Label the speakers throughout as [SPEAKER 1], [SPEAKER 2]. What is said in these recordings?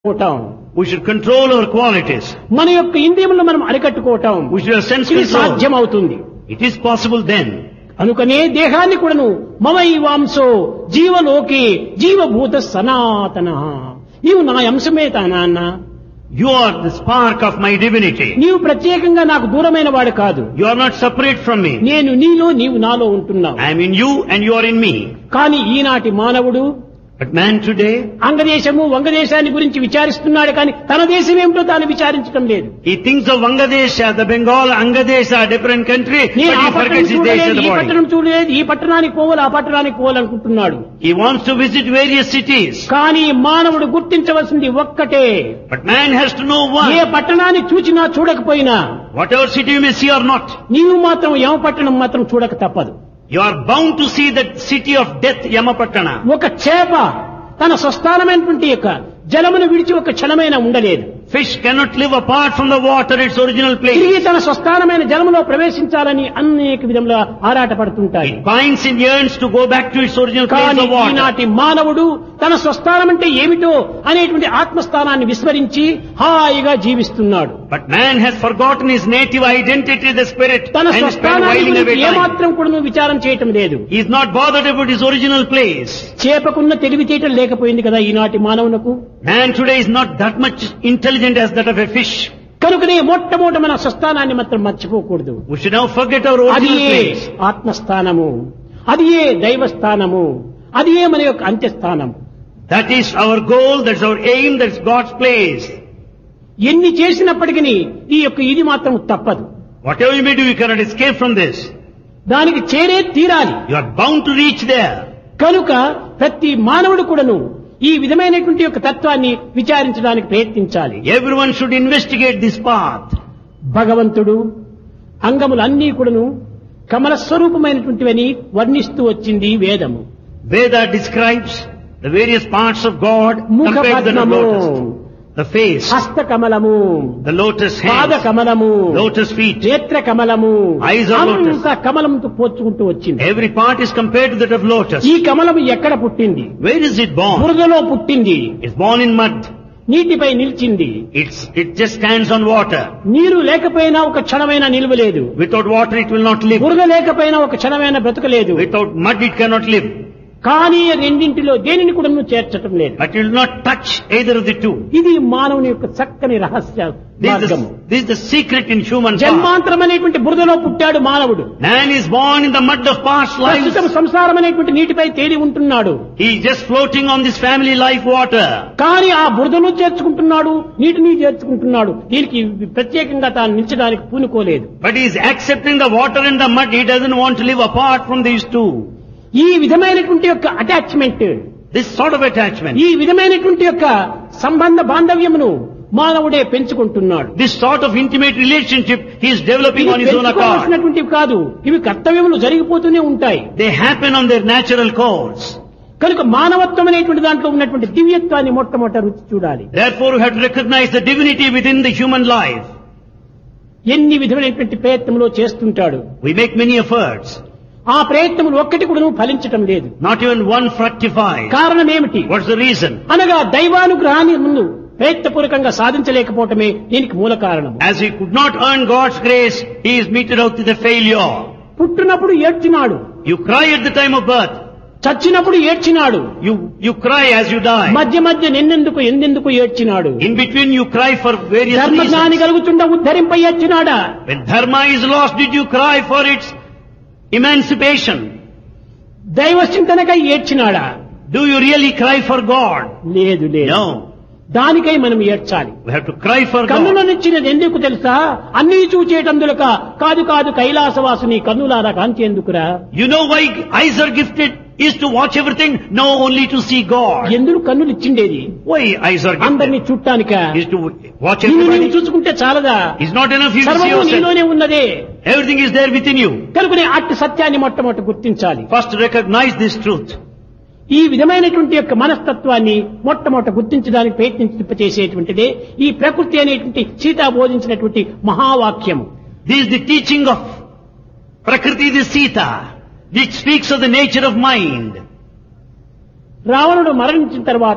[SPEAKER 1] We should control our qualities.
[SPEAKER 2] మన యొక్క ఇంద్రియములను మనం అరికట్టుకోవటం
[SPEAKER 1] We should have sense
[SPEAKER 2] ఇది
[SPEAKER 1] control.
[SPEAKER 2] సాధ్యమవుతుంది.
[SPEAKER 1] It is possible then.
[SPEAKER 2] అనుకనే దేహాన్ని కూడాను మమైవాంసో జీవలోకే జీవభూత సనాతన, నీవు నా అంశమే నాన్న,
[SPEAKER 1] You are the spark of my divinity.
[SPEAKER 2] నీవు ప్రత్యేకంగా నాకు దూరమైన వాడు కాదు,
[SPEAKER 1] You are not separate from me.
[SPEAKER 2] నేను నీలో నీవు నాలో ఉంటున్నావు.
[SPEAKER 1] I am in you and you are in me.
[SPEAKER 2] కానీ ఈనాటి మానవుడు
[SPEAKER 1] But man today,
[SPEAKER 2] అంగదేశము వంగదేశాన్ని గురించి విచారిస్తున్నాడు, కానీ తన దేశం ఏమిటో తాను విచారించడం లేదు.
[SPEAKER 1] he thinks of Vangadesha, the Bengal, Angadesha, different country, but
[SPEAKER 2] నేను ఆ
[SPEAKER 1] he
[SPEAKER 2] పట్టణం
[SPEAKER 1] forgets his
[SPEAKER 2] చూడలేదు,
[SPEAKER 1] Desha,
[SPEAKER 2] ఈ
[SPEAKER 1] the body.
[SPEAKER 2] పట్టణం చూడలేదు, ఈ పట్టణానికి పోవాలి, ఆ పట్టణానికి పోవాలనుకుంటున్నాడు.
[SPEAKER 1] He wants to visit various cities.
[SPEAKER 2] కానీ మానవుడు గుర్తించవలసింది ఒక్కటే,
[SPEAKER 1] But man has to know
[SPEAKER 2] A
[SPEAKER 1] one.
[SPEAKER 2] పట్టణాన్ని చూచినా చూడకపోయినా
[SPEAKER 1] Whatever city you may see or not,
[SPEAKER 2] నీవు మాత్రం యమ పట్టణం మాత్రం చూడక తప్పదు.
[SPEAKER 1] you are bound to see that city of death, Yamapattana.
[SPEAKER 2] ఒక చేప తన స్వస్థానమైనటువంటి యొక్క జలమును విడిచి ఒక క్షణమైనా ఉండలేదు.
[SPEAKER 1] Fish cannot live apart from the water, its original place.
[SPEAKER 2] తిరిగి తన స్వస్థానమైన జలములో ప్రవేశించాలని అనేక విధంగా ఆరాటపడుతుంటాయి.
[SPEAKER 1] It pines and yearns to go back to its original place
[SPEAKER 2] కానీ
[SPEAKER 1] of water.
[SPEAKER 2] ఈనాటి మానవుడు తన స్వస్థానం అంటే ఏమిటో అనేటువంటి ఆత్మస్థానాన్ని విస్మరించి హాయిగా జీవిస్తున్నాడు.
[SPEAKER 1] But man has forgotten his native identity, the spirit,
[SPEAKER 2] తన
[SPEAKER 1] and spent
[SPEAKER 2] స్వస్థానాన్ని
[SPEAKER 1] whiling away
[SPEAKER 2] గురించి
[SPEAKER 1] time.
[SPEAKER 2] ఏమాత్రం కూడా విచారం చేయటం లేదు.
[SPEAKER 1] He is not bothered about his original place.
[SPEAKER 2] చేపకున్న తెలివితేటలు లేకపోయింది కదా ఈనాటి మానవునకు.
[SPEAKER 1] Man today is not that much intelligent as that of a fish.
[SPEAKER 2] కనుకనే మొట్టమొదట మన స్వస్థానాన్ని మాత్రం మర్చిపోకూడదు.
[SPEAKER 1] We should now forget our
[SPEAKER 2] అది
[SPEAKER 1] original
[SPEAKER 2] ఏ
[SPEAKER 1] place.
[SPEAKER 2] ఆత్మస్థానము, అది ఏ దైవస్థానము, అది ఏ మన యొక్క అంత్యస్థానము.
[SPEAKER 1] That is our goal, that's our aim, that's God's place.
[SPEAKER 2] ఎన్ని చేసినప్పటికీ ఈ యొక్క ఇది మాత్రం తప్పదు.
[SPEAKER 1] Whatever you may do, you cannot escape from this.
[SPEAKER 2] దానికి చేరే తీరాలి.
[SPEAKER 1] You are bound to reach there.
[SPEAKER 2] కనుక ప్రతి మానవుడు కూడాను ఈ విధమైనటువంటి యొక్క తత్వాన్ని విచారించడానికి ప్రయత్నించాలి.
[SPEAKER 1] Everyone should investigate this path.
[SPEAKER 2] భగవంతుడు అంగములన్నీ కూడాను కమల స్వరూపమైనటువంటివని వర్ణిస్తూ వచ్చింది వేదము.
[SPEAKER 1] Veda describes the various parts of God
[SPEAKER 2] ముఖ
[SPEAKER 1] compared to the
[SPEAKER 2] పద్మము,
[SPEAKER 1] lotus. The face,
[SPEAKER 2] హస్త కమలము,
[SPEAKER 1] the lotus
[SPEAKER 2] పాద
[SPEAKER 1] hands,
[SPEAKER 2] కమలము,
[SPEAKER 1] lotus feet.
[SPEAKER 2] నేత్ర కమలము,
[SPEAKER 1] Eyes of lotus.
[SPEAKER 2] అంతా కమలంతో పోల్చుకుంటూ వచ్చింది.
[SPEAKER 1] Every part is compared to that of lotus.
[SPEAKER 2] ఈ కమలము ఎక్కడ పుట్టింది?
[SPEAKER 1] Where is it born?
[SPEAKER 2] బురదలో పుట్టింది,
[SPEAKER 1] It's born in mud.
[SPEAKER 2] నీటిపై నిలిచింది.
[SPEAKER 1] It just stands on water.
[SPEAKER 2] నీరు లేకపోయినా ఒక క్షణమైనా నిలువలేదు,
[SPEAKER 1] Without water it will not live.
[SPEAKER 2] బురద లేకపోయినా ఒక క్షణమైనా బ్రతకలేదు.
[SPEAKER 1] Without mud it cannot live.
[SPEAKER 2] కానీ రెండింటిలో దేనిని కూడా నువ్వు చేర్చటం లేదు.
[SPEAKER 1] But it will not touch either of the two.
[SPEAKER 2] ఇది మానవుని యొక్క చక్కని రహస్య మార్గము.
[SPEAKER 1] This is the secret in human path.
[SPEAKER 2] జన్మాంతరం అనేటువంటి బురదలో పుట్టాడు మానవుడు.
[SPEAKER 1] Man is born in the mud of past lives.
[SPEAKER 2] ప్రస్తుతం సంసారం అనేటువంటి నీటిపై తేలి ఉంటున్నాడు.
[SPEAKER 1] He is just floating on this family life water.
[SPEAKER 2] కానీ ఆ బురదను చేర్చుకుంటున్నాడు, నీటిని చేర్చుకుంటున్నాడు. దీనికి ప్రత్యేకంగా తాను నిలిచడానికి పూనుకోలేదు.
[SPEAKER 1] But he is accepting the water and the mud. He doesn't want to live apart from these two.
[SPEAKER 2] ఈ విధమైనటువంటి యొక్క attachment,
[SPEAKER 1] This sort of attachment,
[SPEAKER 2] ఈ విధమైనటువంటి యొక్క సంబంధ బాంధవ్యమును మానవుడే పెంచుకుంటున్నాడు.
[SPEAKER 1] this sort of intimate relationship he is developing
[SPEAKER 2] ఇవి
[SPEAKER 1] on his own accord.
[SPEAKER 2] పెంచుకోవాల్సినటువంటివి కాదు, ఇవి కర్తవ్యములు జరిగిపోతూనే ఉంటాయి.
[SPEAKER 1] They happen on their natural course.
[SPEAKER 2] కనుక మానవత్వం అనేటువంటి దాంట్లో ఉన్నటువంటి దివ్యత్వాన్ని మొట్టమొదట రుచి చూడాలి.
[SPEAKER 1] Therefore we have to recognize the divinity within the human life.
[SPEAKER 2] ఎన్ని విధమైనటువంటి ప్రయత్నములు చేస్తుంటాడు.
[SPEAKER 1] We make many efforts.
[SPEAKER 2] ఆ ప్రయత్నములు ఒక్కటి కూడా ఫలించటం లేదు.
[SPEAKER 1] Not even one fructifies.
[SPEAKER 2] కారణం ఏమిటి?
[SPEAKER 1] What's the reason?
[SPEAKER 2] అనగా దైవానుగ్రహాన్ని ముందు ప్రయత్నపూర్వకంగా సాధించలేకపోవటమే దీనికి మూల కారణం.
[SPEAKER 1] As he could not earn God's grace, he is meted out with a failure.
[SPEAKER 2] పుట్టినప్పుడు ఏడ్చినాడు,
[SPEAKER 1] You cry at the time of birth.
[SPEAKER 2] చచ్చినప్పుడు ఏడ్చినాడు,
[SPEAKER 1] You cry as you die.
[SPEAKER 2] మధ్య మధ్య ఎందెందుకు ఏడ్చినాడు.
[SPEAKER 1] In between you cry for various
[SPEAKER 2] ధర్మజ్ఞాని
[SPEAKER 1] reasons.
[SPEAKER 2] కలుగుతుండ ఉద్ధరింప ఏడ్చినాడా?
[SPEAKER 1] When dharma is lost, did you cry for its emancipation?
[SPEAKER 2] దైవ చింతనకై ఏడ్చినాడా?
[SPEAKER 1] Do you really cry for God?
[SPEAKER 2] లేదు లేదు.
[SPEAKER 1] No.
[SPEAKER 2] దానికై మనం ఏడ్చాలి.
[SPEAKER 1] We have to cry for
[SPEAKER 2] కన్నుల
[SPEAKER 1] God.
[SPEAKER 2] నిచ్చినది ఎందుకు తెలుసా? అన్నీ చూచేటందులక కాదు కైలాసవాసుని కన్నులారా కాంచేందుకురా.
[SPEAKER 1] You know why eyes are gifted? Is to watch everything, no, only to see God.
[SPEAKER 2] ఎందుకు కన్నులు ఇచ్చిండేది?
[SPEAKER 1] Why eyes are
[SPEAKER 2] అందరినీ
[SPEAKER 1] gifted?
[SPEAKER 2] చూడటానిక?
[SPEAKER 1] Is to watch
[SPEAKER 2] నిన్ను
[SPEAKER 1] everybody.
[SPEAKER 2] నీవు చూసుకుంటే చాలదా?
[SPEAKER 1] It's not enough you to see
[SPEAKER 2] సర్వము
[SPEAKER 1] yourself.
[SPEAKER 2] నీలోనే ఉన్నదే.
[SPEAKER 1] Everything is there within you.
[SPEAKER 2] కనుకనే అట్టి సత్యాన్ని మొట్టమొదట గుర్తించాలి.
[SPEAKER 1] First recognize this truth.
[SPEAKER 2] ఈ విధమైనటువంటి యొక్క మనస్తత్వాన్ని మొట్టమొదట గుర్తించడానికి ప్రయత్నించేటువంటిదే ఈ ప్రకృతి అనేటువంటి Sita బోధించినటువంటి మహావాక్యము.
[SPEAKER 1] This is the teaching of Prakriti, the Sita, which speaks of the nature of mind.
[SPEAKER 2] రావణుడు మరణించిన తర్వాత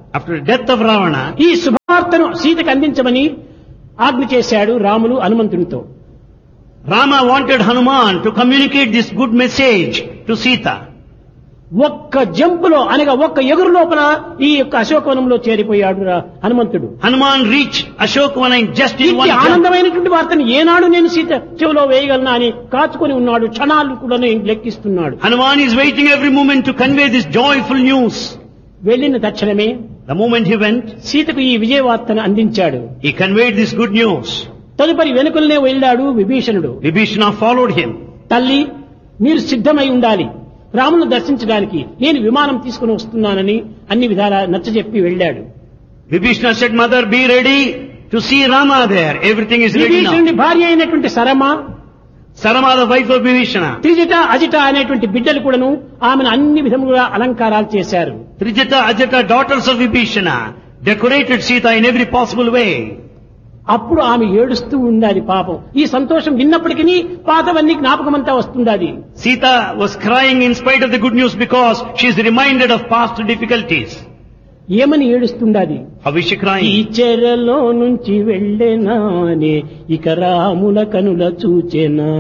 [SPEAKER 1] After the death of Ravana,
[SPEAKER 2] ఈ శుభవార్తను సీతకు అందించమని ఆజ్ఞ చేశాడు Ramulu హనుమంతునితో.
[SPEAKER 1] Rama wanted Hanuman to communicate this good message to Sita.
[SPEAKER 2] ఒక్క జంపులో అనగా ఒక్క ఎగురు లోపల ఈ యొక్క అశోకవనంలో చేరిపోయాడు హనుమంతుడు.
[SPEAKER 1] Hanuman reached Ashokavana in just in one
[SPEAKER 2] ఇంటి
[SPEAKER 1] jump.
[SPEAKER 2] ఆనందమైనటువంటి వార్తను ఏనాడు నేను సీత చెవిలో వేయగలనా అని కాచుకొని ఉన్నాడు. క్షణాలు కూడా లెక్కిస్తున్నాడు.
[SPEAKER 1] Hanuman is waiting every moment to convey this joyful news.
[SPEAKER 2] వెళ్లిన తక్షణమే
[SPEAKER 1] The moment he went,
[SPEAKER 2] సీతకు ఈ విజయ వార్తను అందించాడు.
[SPEAKER 1] he conveyed this good news.
[SPEAKER 2] తదుపరి వెనుకలనే వెళ్ళాడు విభీషణుడు.
[SPEAKER 1] Vibhishana followed him.
[SPEAKER 2] తల్లి, మీరు సిద్ధమై ఉండాలి, రామును దర్శించడానికి నేను విమానం తీసుకుని వస్తున్నానని అన్ని విధాలా నచ్చజెప్పి వెళ్ళాడు.
[SPEAKER 1] Vibhishana said, Mother, be ready to see Rama there. Everything is ready now.
[SPEAKER 2] విభీషణుడి భార్య అయినటువంటి Sarama,
[SPEAKER 1] Sarama, the wife of Vibhishana.
[SPEAKER 2] Trijata అజిట అనేటువంటి బిడ్డలు కూడాను ఆమెను అన్ని విధములుగా అలంకారాలు చేశారు.
[SPEAKER 1] Trijata, Ajata, daughters of Vibhishana, decorated Sita in every possible way.
[SPEAKER 2] అప్పుడు ఆమె ఏడుస్తూ ఉండాలి పాపం. ఈ సంతోషం విన్నప్పటికీ పాతవన్నీ జ్ఞాపకమంతా వస్తుండాలి.
[SPEAKER 1] Sita was crying in spite of the good news because she is reminded of past difficulties.
[SPEAKER 2] ఏమని ఏడుస్తుండాలి?
[SPEAKER 1] How is she
[SPEAKER 2] ఈ
[SPEAKER 1] crying?
[SPEAKER 2] చెరలో నుంచి వెళ్ళేనానే ఇక రాముల కనుల చూచెనా.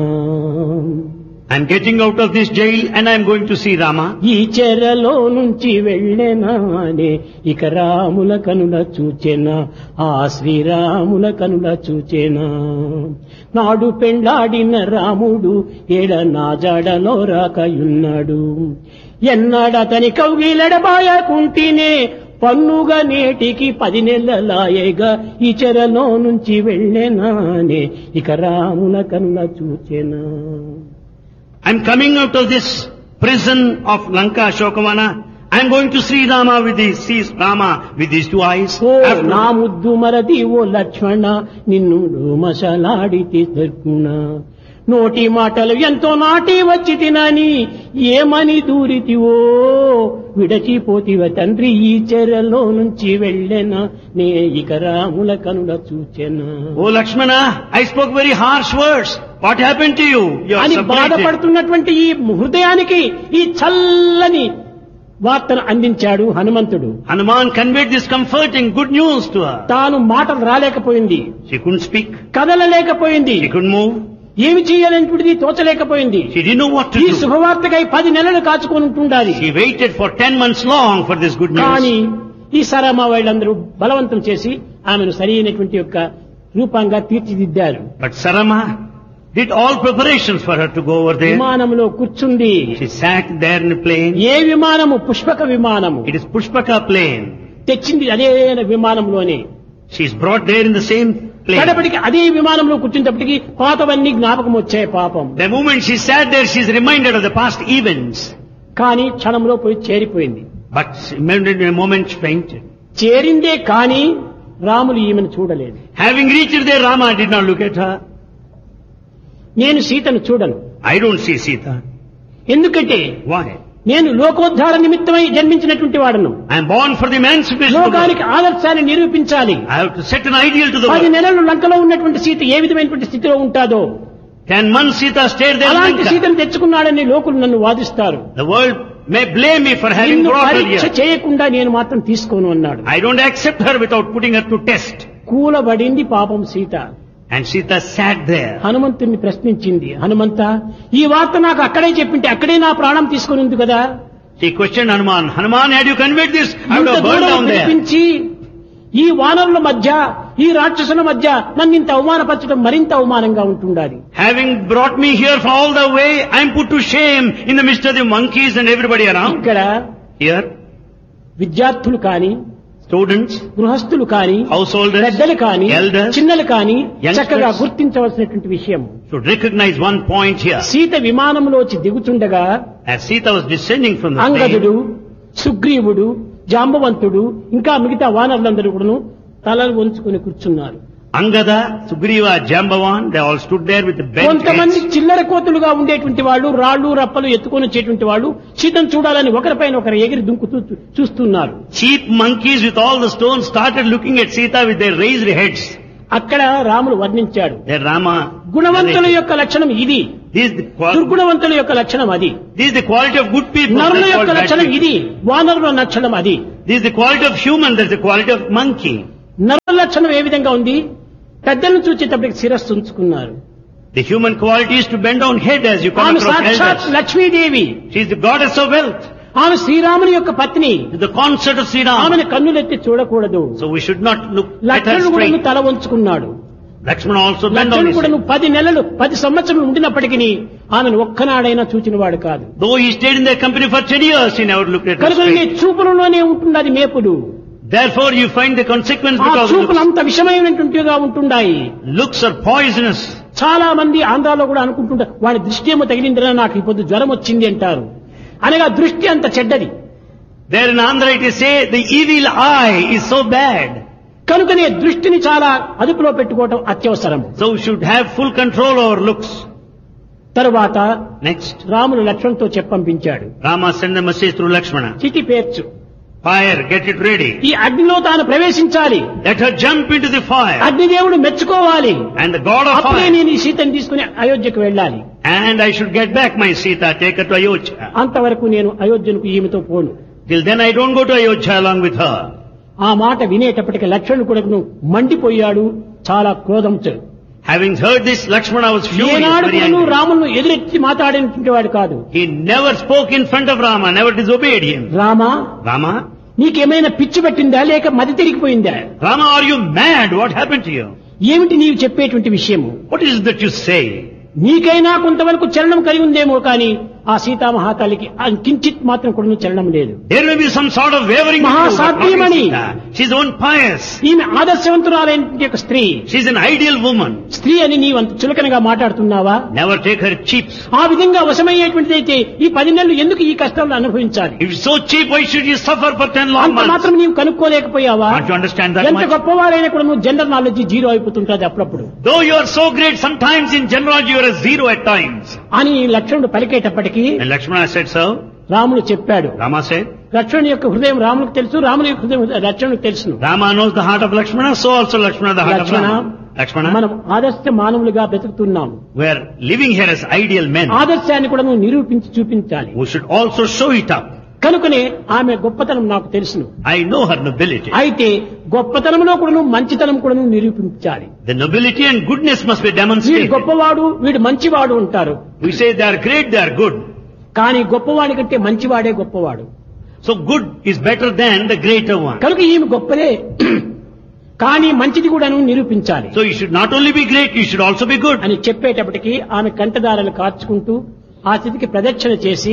[SPEAKER 1] I'm getting out of this jail and I'm going to see Rama.
[SPEAKER 2] ఈ చెరలో నుంచి వెళ్ళేనానే ఇక రాముల కనుల చూచెనా, ఆ శ్రీరాముల కనుల చూచెనా. నాడు పెండ్లాడిన రాముడు ఏడ నా జాడలో రాకయున్నాడు. ఎన్నాడతని కౌగిలడబాయకుంటేనే పన్నుగా నేటికి 10 నెలలాయేగా ఈ చెరలో నుంచి వెళ్ళేనానే ఇక రాముల కనుల చూచెనా.
[SPEAKER 1] I'm coming out of this prison of Lanka, Ashokavana. I'm going to see Rama with these two eyes.
[SPEAKER 2] ఓ నా ముద్దు మరది ఓ లక్ష్మణ, నిన్ను మసలాడితే దొరుకునా. నోటి మాటలు ఎంతో నాటి వచ్చి తినని ఏమని దూరితివో, విడచిపోతివ తండ్రి ఈ చెరలో నుంచి వెళ్ళెనా నే ఇక రాముల కనుల చూచెనా.
[SPEAKER 1] Oh Lakshmana, I spoke very harsh words. What happened to you? You are
[SPEAKER 2] అని
[SPEAKER 1] separated.
[SPEAKER 2] బాధపడుతున్నటువంటి ఈ హృదయానికి ఈ చల్లని వార్తను అందించాడు హనుమంతుడు.
[SPEAKER 1] Hanuman conveyed this comforting good news to her.
[SPEAKER 2] తాను మాటలు రాలేకపోయింది,
[SPEAKER 1] She couldn't speak.
[SPEAKER 2] కదలలేకపోయింది,
[SPEAKER 1] She couldn't move.
[SPEAKER 2] ఏమి చేయాలనేటువంటిది తోచలేకపోయింది.
[SPEAKER 1] She didn't know what to
[SPEAKER 2] ఈ
[SPEAKER 1] do.
[SPEAKER 2] శుభవార్తకై 10 నెలలు కాచుకొని ఉంటుండాలి.
[SPEAKER 1] She waited for 10 months long for this good
[SPEAKER 2] కానీ
[SPEAKER 1] news.
[SPEAKER 2] ఈ సరమ వాళ్ళందరూ బలవంతం చేసి ఆమెను సరైనటువంటి యొక్క రూపంగా తీర్చిదిద్దారు.
[SPEAKER 1] But Sarama did all preparations for her to go over there.
[SPEAKER 2] విమానంలో కూర్చుంది.
[SPEAKER 1] She sat there in a plane.
[SPEAKER 2] A విమానము? Pushpaka విమానము.
[SPEAKER 1] It is Pushpaka plane.
[SPEAKER 2] తెచ్చింది అదే విమానంలోనే.
[SPEAKER 1] She is brought there in the same plane.
[SPEAKER 2] కడపటికి అదే విమానంలో కూర్చున్నప్పటికీ పాతవన్నీ జ్ఞాపకం వచ్చాయి పాపం.
[SPEAKER 1] The moment she sat there, she is reminded of the past events.
[SPEAKER 2] కానీ క్షణంలో పోయి చేరిపోయింది.
[SPEAKER 1] But in a moment she fainted.
[SPEAKER 2] చేరిందే కానీ రాములు ఈమెను చూడలేదు.
[SPEAKER 1] Having reached there, Rama did not look at her.
[SPEAKER 2] నేను సీతను చూడను.
[SPEAKER 1] I don't see Sita.
[SPEAKER 2] ఎందుకంటే
[SPEAKER 1] Why?
[SPEAKER 2] నేను లోకోద్ధార నిమిత్తమై జన్మించినటువంటి వాడను.
[SPEAKER 1] I am born for the emancipation of the
[SPEAKER 2] లోకానికి ఆదర్శాన్ని నిరూపించాలి.
[SPEAKER 1] world. I have to set an ideal to the
[SPEAKER 2] 10
[SPEAKER 1] world.
[SPEAKER 2] నెలలు లంకలో ఉన్నటువంటి సీత ఏ విధమైనటువంటి స్థితిలో ఉంటాదో
[SPEAKER 1] 10 months Sita stayed there in
[SPEAKER 2] అలాంటి
[SPEAKER 1] Lanka.
[SPEAKER 2] సీతను తెచ్చుకున్నాడని లోకులు నన్ను వాదిస్తారు.
[SPEAKER 1] The world may blame me for having
[SPEAKER 2] నిన్ను
[SPEAKER 1] brought her
[SPEAKER 2] పరీక్ష
[SPEAKER 1] here.
[SPEAKER 2] చేయకుండా నేను మాత్రం తీసుకోను అన్నాడు.
[SPEAKER 1] I don't accept her without putting her to test.
[SPEAKER 2] కూలబడింది పాపం Sita.
[SPEAKER 1] And Sita sat there.
[SPEAKER 2] హనుమంతుణ్ణి ప్రశ్నించింది, హనుమంత ఈ వార్త నాకు అక్కడే చెప్పింటే అక్కడే నా ప్రాణం తీసుకుని ఉంది కదా.
[SPEAKER 1] She questioned Hanuman. Hanuman, had you conveyed this, I would
[SPEAKER 2] ఇంత
[SPEAKER 1] have burned
[SPEAKER 2] దూరం
[SPEAKER 1] down there.
[SPEAKER 2] పిలిపించి ఈ వానరుల మధ్య ఈ రాక్షసుల మధ్య నన్ను ఇంత అవమానపరచడం మరింత అవమానంగా ఉంటుండాలి.
[SPEAKER 1] Having brought me here for all the way, I am put to shame in the midst of the monkeys and everybody around.
[SPEAKER 2] ఇక్కడ
[SPEAKER 1] Here,
[SPEAKER 2] విద్యార్థులు కాని,
[SPEAKER 1] students,
[SPEAKER 2] గృహస్థులు కాని,
[SPEAKER 1] householders,
[SPEAKER 2] పెద్దలు కాని,
[SPEAKER 1] elders,
[SPEAKER 2] చిన్నలు కాని
[SPEAKER 1] youngsters
[SPEAKER 2] చక్కగా గుర్తించవలసినటువంటి విషయం.
[SPEAKER 1] should recognize one point here.
[SPEAKER 2] Sita విమానంలోంచి దిగుతుండగా
[SPEAKER 1] As Sita was descending from the
[SPEAKER 2] అంగదుడు,
[SPEAKER 1] plane,
[SPEAKER 2] సుగ్రీవుడు, జాంబవంతుడు ఇంకా మిగతా వానరులందరూ కూడాను తలలు వంచుకొని కూర్చున్నారు.
[SPEAKER 1] Angada, Sugriva, Jambavan, they all stood there with the bent
[SPEAKER 2] కొంతమంది
[SPEAKER 1] heads.
[SPEAKER 2] చిల్లర కోతులుగా ఉండేటువంటి వాళ్ళు, రాళ్లు రప్పలు ఎత్తుకొని వచ్చేటువంటి వాళ్ళు సీతను చూడాలని ఒకరిపైన ఒకరు ఎగిరి దుంకుతూ చూస్తున్నారు.
[SPEAKER 1] Cheap monkeys with all the stones started looking at Sita with their raised heads.
[SPEAKER 2] అక్కడ రాముడు వర్ణించాడు.
[SPEAKER 1] There Rama,
[SPEAKER 2] గుణవంతుల యొక్క లక్షణం ఇది.
[SPEAKER 1] This is the
[SPEAKER 2] దుర్గుణవంతుల యొక్క లక్షణం అది.
[SPEAKER 1] the quality of good people.
[SPEAKER 2] నరుల
[SPEAKER 1] That's
[SPEAKER 2] యొక్క
[SPEAKER 1] called bad
[SPEAKER 2] లక్షణం
[SPEAKER 1] people.
[SPEAKER 2] ఇది, వానరుల లక్షణం అది.
[SPEAKER 1] This is the quality of human. That's the quality of monkey.
[SPEAKER 2] నరుల లక్షణం ఏ విధంగా ఉంది? పెద్దలను చూచేటప్పటికి శిరస్సు ఉంచుకున్నారు.
[SPEAKER 1] The human quality is to bend down head as you come
[SPEAKER 2] ఆమె
[SPEAKER 1] across
[SPEAKER 2] సాక్షాత్
[SPEAKER 1] elders.
[SPEAKER 2] Lakshmidevi.
[SPEAKER 1] She is the goddess of wealth.
[SPEAKER 2] ఆమె శ్రీరాముని యొక్క పత్ని.
[SPEAKER 1] The consort of Sri Ram.
[SPEAKER 2] ఆమెను కన్నులెత్తి చూడకూడదు.
[SPEAKER 1] So we should not look at her
[SPEAKER 2] లక్ష్మణుడు కూడా
[SPEAKER 1] straight.
[SPEAKER 2] తల వంచుకున్నాడు.
[SPEAKER 1] Lakshmana also bent down
[SPEAKER 2] లక్ష్మణుడు
[SPEAKER 1] his
[SPEAKER 2] కూడా
[SPEAKER 1] head.
[SPEAKER 2] 10 నెలలు 10 సంవత్సరాలు ఉండినప్పటికీ ఆమెను ఒక్కనాడైనా చూచినవాడు కాదు.
[SPEAKER 1] Though he stayed in their company for 10 years, he never looked at her
[SPEAKER 2] కనుక నీ
[SPEAKER 1] straight.
[SPEAKER 2] చూపులలోనే ఉంటున్నది మేపుడు.
[SPEAKER 1] Therefore you find the consequence
[SPEAKER 2] ఆ
[SPEAKER 1] because
[SPEAKER 2] చూపులు
[SPEAKER 1] looks.
[SPEAKER 2] అంత విషమైనటువంటిగా ఉంటున్నాయి.
[SPEAKER 1] Looks are poisonous.
[SPEAKER 2] చాలా మంది ఆంధ్రాలో కూడా అనుకుంటుంటారు, వాడి దృష్టి ఏమో తగిలిందిరా, నాకు ఈ పొద్దు జ్వరం వచ్చింది అంటారు. అనగా దృష్టి అంత చెడ్డది.
[SPEAKER 1] There in Andhra it is say the evil eye is so bad.
[SPEAKER 2] కనుకనే దృష్టిని చాలా అదుపులో పెట్టుకోవటం అత్యవసరం.
[SPEAKER 1] So we should have full control over looks.
[SPEAKER 2] తరువాత
[SPEAKER 1] Next,
[SPEAKER 2] Ramulu లక్ష్మణుతో చెప్పంపించాడు,
[SPEAKER 1] Rama sent a message through Lakshmana.
[SPEAKER 2] చితి పేర్చు,
[SPEAKER 1] Fire, get it ready.
[SPEAKER 2] ఈ అగ్నిలో తాను ప్రవేశించాలి,
[SPEAKER 1] Let her jump into the fire.
[SPEAKER 2] అగ్నిదేవుడు మెచ్చుకోవాలి,
[SPEAKER 1] And the god of
[SPEAKER 2] అప్పుడే
[SPEAKER 1] fire.
[SPEAKER 2] నేను ఈ సీతను తీసుకుని అయోధ్యకు వెళ్ళాలి.
[SPEAKER 1] And I should get back my Sita, take her to Ayodhya.
[SPEAKER 2] అంతవరకు నేను అయోధ్యకు ఈమెతో పోను.
[SPEAKER 1] Till then I don't go to Ayodhya along with her.
[SPEAKER 2] ఆ మాట వినేటప్పటికి లక్ష్మణుడు కూడా మండిపోయాడు, చాలా క్రోధంతో.
[SPEAKER 1] Having heard this, Lakshmana was furious,
[SPEAKER 2] ఏనాడు
[SPEAKER 1] very
[SPEAKER 2] కూడా
[SPEAKER 1] angry.
[SPEAKER 2] రామును ఎదురెత్తి మాట్లాడినటువంటి వాడు కాదు.
[SPEAKER 1] He never spoke in front of Rama, never disobeyed him.
[SPEAKER 2] Rama,
[SPEAKER 1] Rama,
[SPEAKER 2] నీకేమైనా పిచ్చి పట్టిందా లేక మతి తిరిగిపోయిందా?
[SPEAKER 1] Rama, are you mad? What happened to you?
[SPEAKER 2] ఏమిటి నీవు చెప్పేటువంటి విషయము?
[SPEAKER 1] What is it that you say?
[SPEAKER 2] నీకైనా కొంతవరకు చలనం కలిగి ఉందేమో కానీ ఆ సీతామహాతల్లికి కించిత్ మాత్రం కూడా చలనం లేదు.
[SPEAKER 1] There may be some sort of wavering.
[SPEAKER 2] మహాసాధ్వీమణి.
[SPEAKER 1] She's one pious.
[SPEAKER 2] ఈమె ఆదర్శవంతురాలైన యొక్క స్త్రీ.
[SPEAKER 1] She's an ideal woman.
[SPEAKER 2] స్త్రీ అని నీవంత చులకనగా మాట్లాడుతున్నావా?
[SPEAKER 1] Never take her cheap.
[SPEAKER 2] ఆ విధంగా వశమయ్యేటువంటిదైతే ఈ 10 నెలలు ఎందుకు ఈ కష్టాలను అనుభవించాలి?
[SPEAKER 1] If it's so cheap, why should you suffer for 10 long
[SPEAKER 2] అంత
[SPEAKER 1] months?
[SPEAKER 2] మాత్రం నీవు కనుక్కోలేకపోయావా?
[SPEAKER 1] Can't you understand that
[SPEAKER 2] ఎంత
[SPEAKER 1] much?
[SPEAKER 2] గొప్పవారైనా కూడా నువ్వు జనరల్ నాలెడ్జ్ జీరో అయిపోతుంటది అప్పుడప్పుడు
[SPEAKER 1] Though you are so great, sometimes in general you are a zero at times.
[SPEAKER 2] అని లక్ష్మణుడు పలికేటప్పటికీ
[SPEAKER 1] And Lakshmana said so.
[SPEAKER 2] రాముడు చెప్పాడు.
[SPEAKER 1] Rama said,
[SPEAKER 2] లక్ష్మణుని యొక్క హృదయం రామునికి తెలుసు, రాముని యొక్క హృదయం లక్ష్మణునికి తెలుసును.
[SPEAKER 1] Rama knows the heart of Lakshmana, so also Lakshmana the heart of Rama. Lakshmana,
[SPEAKER 2] మనం ఆదర్శ మానవులుగా బ్రతుకుతున్నాం.
[SPEAKER 1] we are living here as ideal men.
[SPEAKER 2] ఆదర్శాన్ని కూడా నువ్వు నిరూపించి చూపించాలి.
[SPEAKER 1] We should also show it up.
[SPEAKER 2] కనుకనే ఆమె గొప్పతనం నాకు తెలుసును.
[SPEAKER 1] I know her nobility.
[SPEAKER 2] అయితే గొప్పతనంలో కూడా మంచితనం కూడా నిరూపించాలి.
[SPEAKER 1] The nobility and goodness must be
[SPEAKER 2] వీడు
[SPEAKER 1] demonstrated.
[SPEAKER 2] గొప్పవాడు, వీడు మంచివాడు ఉంటారు.
[SPEAKER 1] We say they are great, they are good.
[SPEAKER 2] కానీ గొప్పవాడి కంటే మంచివాడే గొప్పవాడు.
[SPEAKER 1] So good is better than the greater one.
[SPEAKER 2] కనుక ఈమె గొప్పదే, కానీ మంచిది కూడా నిరూపించాలి
[SPEAKER 1] So you should not only be great, you should also be good.
[SPEAKER 2] అని చెప్పేటప్పటికి ఆమె కంటదారాలు కార్చుకుంటూ ఆ స్థితికి ప్రదక్షిణ చేసి,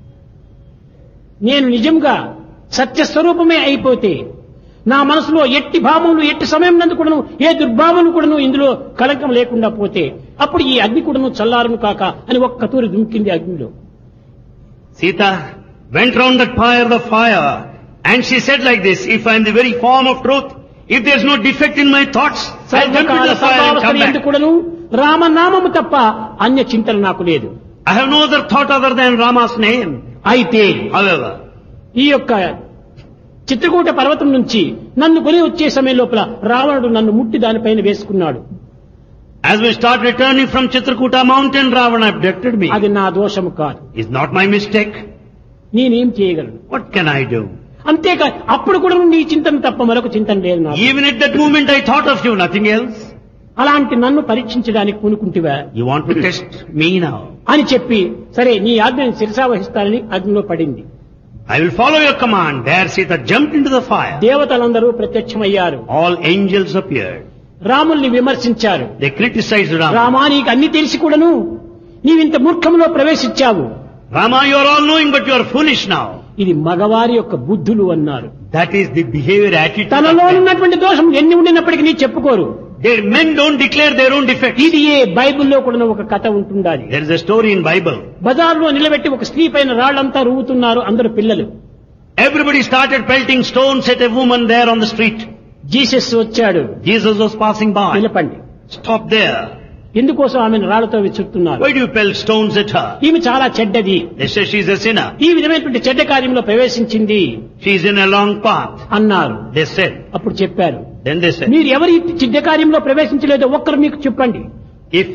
[SPEAKER 2] నేను నిజంగా సత్యస్వరూపమే అయిపోతే నా మనసులో ఎట్టి భావములు ఎట్టి సమయం నందు కూడాను ఏ దుర్భావములు కూడాను ఇందులో కలంకం లేకుండా పోతే అప్పుడు ఈ అగ్ని కూడాను చల్లారును కాక అని ఒక్క తూరి దుంకింది అగ్నిలో.
[SPEAKER 1] Sita went round that pyre of fire and she said like this, if I am the very form of truth, if there is no defect in my thoughts, I'll jump into the fire and come back.
[SPEAKER 2] కూడాను రామనామము తప్ప అన్య చింతన నాకు లేదు.
[SPEAKER 1] I have no other thought other than Rama's name.
[SPEAKER 2] అయితే
[SPEAKER 1] However,
[SPEAKER 2] ఈ యొక్క చిత్రకూట పర్వతం నుంచి నన్ను కొని వచ్చే సమయం లోపల రావణుడు నన్ను ముట్టి దానిపైన వేసుకున్నాడు.
[SPEAKER 1] as we start returning from Chitrakuta mountain, Ravana abducted me.
[SPEAKER 2] అది నా దోషము కాదు.
[SPEAKER 1] It's not my mistake.
[SPEAKER 2] నేనేం చేయగలను?
[SPEAKER 1] What can I do?
[SPEAKER 2] అంతేకా అప్పుడు కూడా నీ చింతన తప్ప మరొక చింతన లేదు నాకు.
[SPEAKER 1] Even at that moment I thought of you, nothing else.
[SPEAKER 2] అలాంటి నన్ను పరీక్షించడానికి పూనుకుంటివా
[SPEAKER 1] You want to test me now?
[SPEAKER 2] అని చెప్పి, సరే నీ ఆజ్ఞని శిరసావహిస్తానని అగ్నిలో పడింది.
[SPEAKER 1] I will follow your command. There Sita jumped into the fire.
[SPEAKER 2] దేవతలందరూ ప్రత్యక్షమయ్యారు.
[SPEAKER 1] All angels appeared.
[SPEAKER 2] రాముల్ని విమర్శించారు.
[SPEAKER 1] They criticized Rama.
[SPEAKER 2] రామా, నీకు అన్ని తెలిసి కూడాను నీవింత మూర్ఖంలో ప్రవేశించావు.
[SPEAKER 1] Rama, you are all knowing, but you are foolish now.
[SPEAKER 2] ఇది మగవారి యొక్క బుద్ధులు అన్నారు.
[SPEAKER 1] That is the behavior attitude.
[SPEAKER 2] తనలో ఉన్నటువంటి దోషం ఎన్ని ఉండినప్పటికీ నీ చెప్పుకోరు.
[SPEAKER 1] Their men don't declare their own defects.
[SPEAKER 2] ఇది ఏ బైబిల్లో కూడా ఒక కథ ఉంటుండాలి.
[SPEAKER 1] There is a story in Bible.
[SPEAKER 2] బజార్లో నిలబెట్టి ఒక స్త్రీ పైన రాళ్లంతా రువ్వుతున్నారు అందరు పిల్లలు.
[SPEAKER 1] Everybody started pelting stones at a woman there on the street.
[SPEAKER 2] Jesus వచ్చాడు.
[SPEAKER 1] Jesus was passing by.
[SPEAKER 2] నిలపండి.
[SPEAKER 1] Stop there.
[SPEAKER 2] ఎందుకోసం ఆమెను రాళ్లతో విసురుతున్నారు?
[SPEAKER 1] Why do you pelt stones at her?
[SPEAKER 2] ఈమె చాలా చెడ్డది.
[SPEAKER 1] They say she is a sinner.
[SPEAKER 2] ఈ విధమైనటువంటి చెడ్డ కార్యంలో ప్రవేశించింది
[SPEAKER 1] She is in a long path.
[SPEAKER 2] అన్నారు.
[SPEAKER 1] They said.
[SPEAKER 2] అప్పుడు చెప్పారు,
[SPEAKER 1] Then they said,
[SPEAKER 2] మీరు ఎవరి చెడ్డ కార్యంలో ప్రవేశించలేదో ఒక్కరు మీకు చెప్పండి.
[SPEAKER 1] if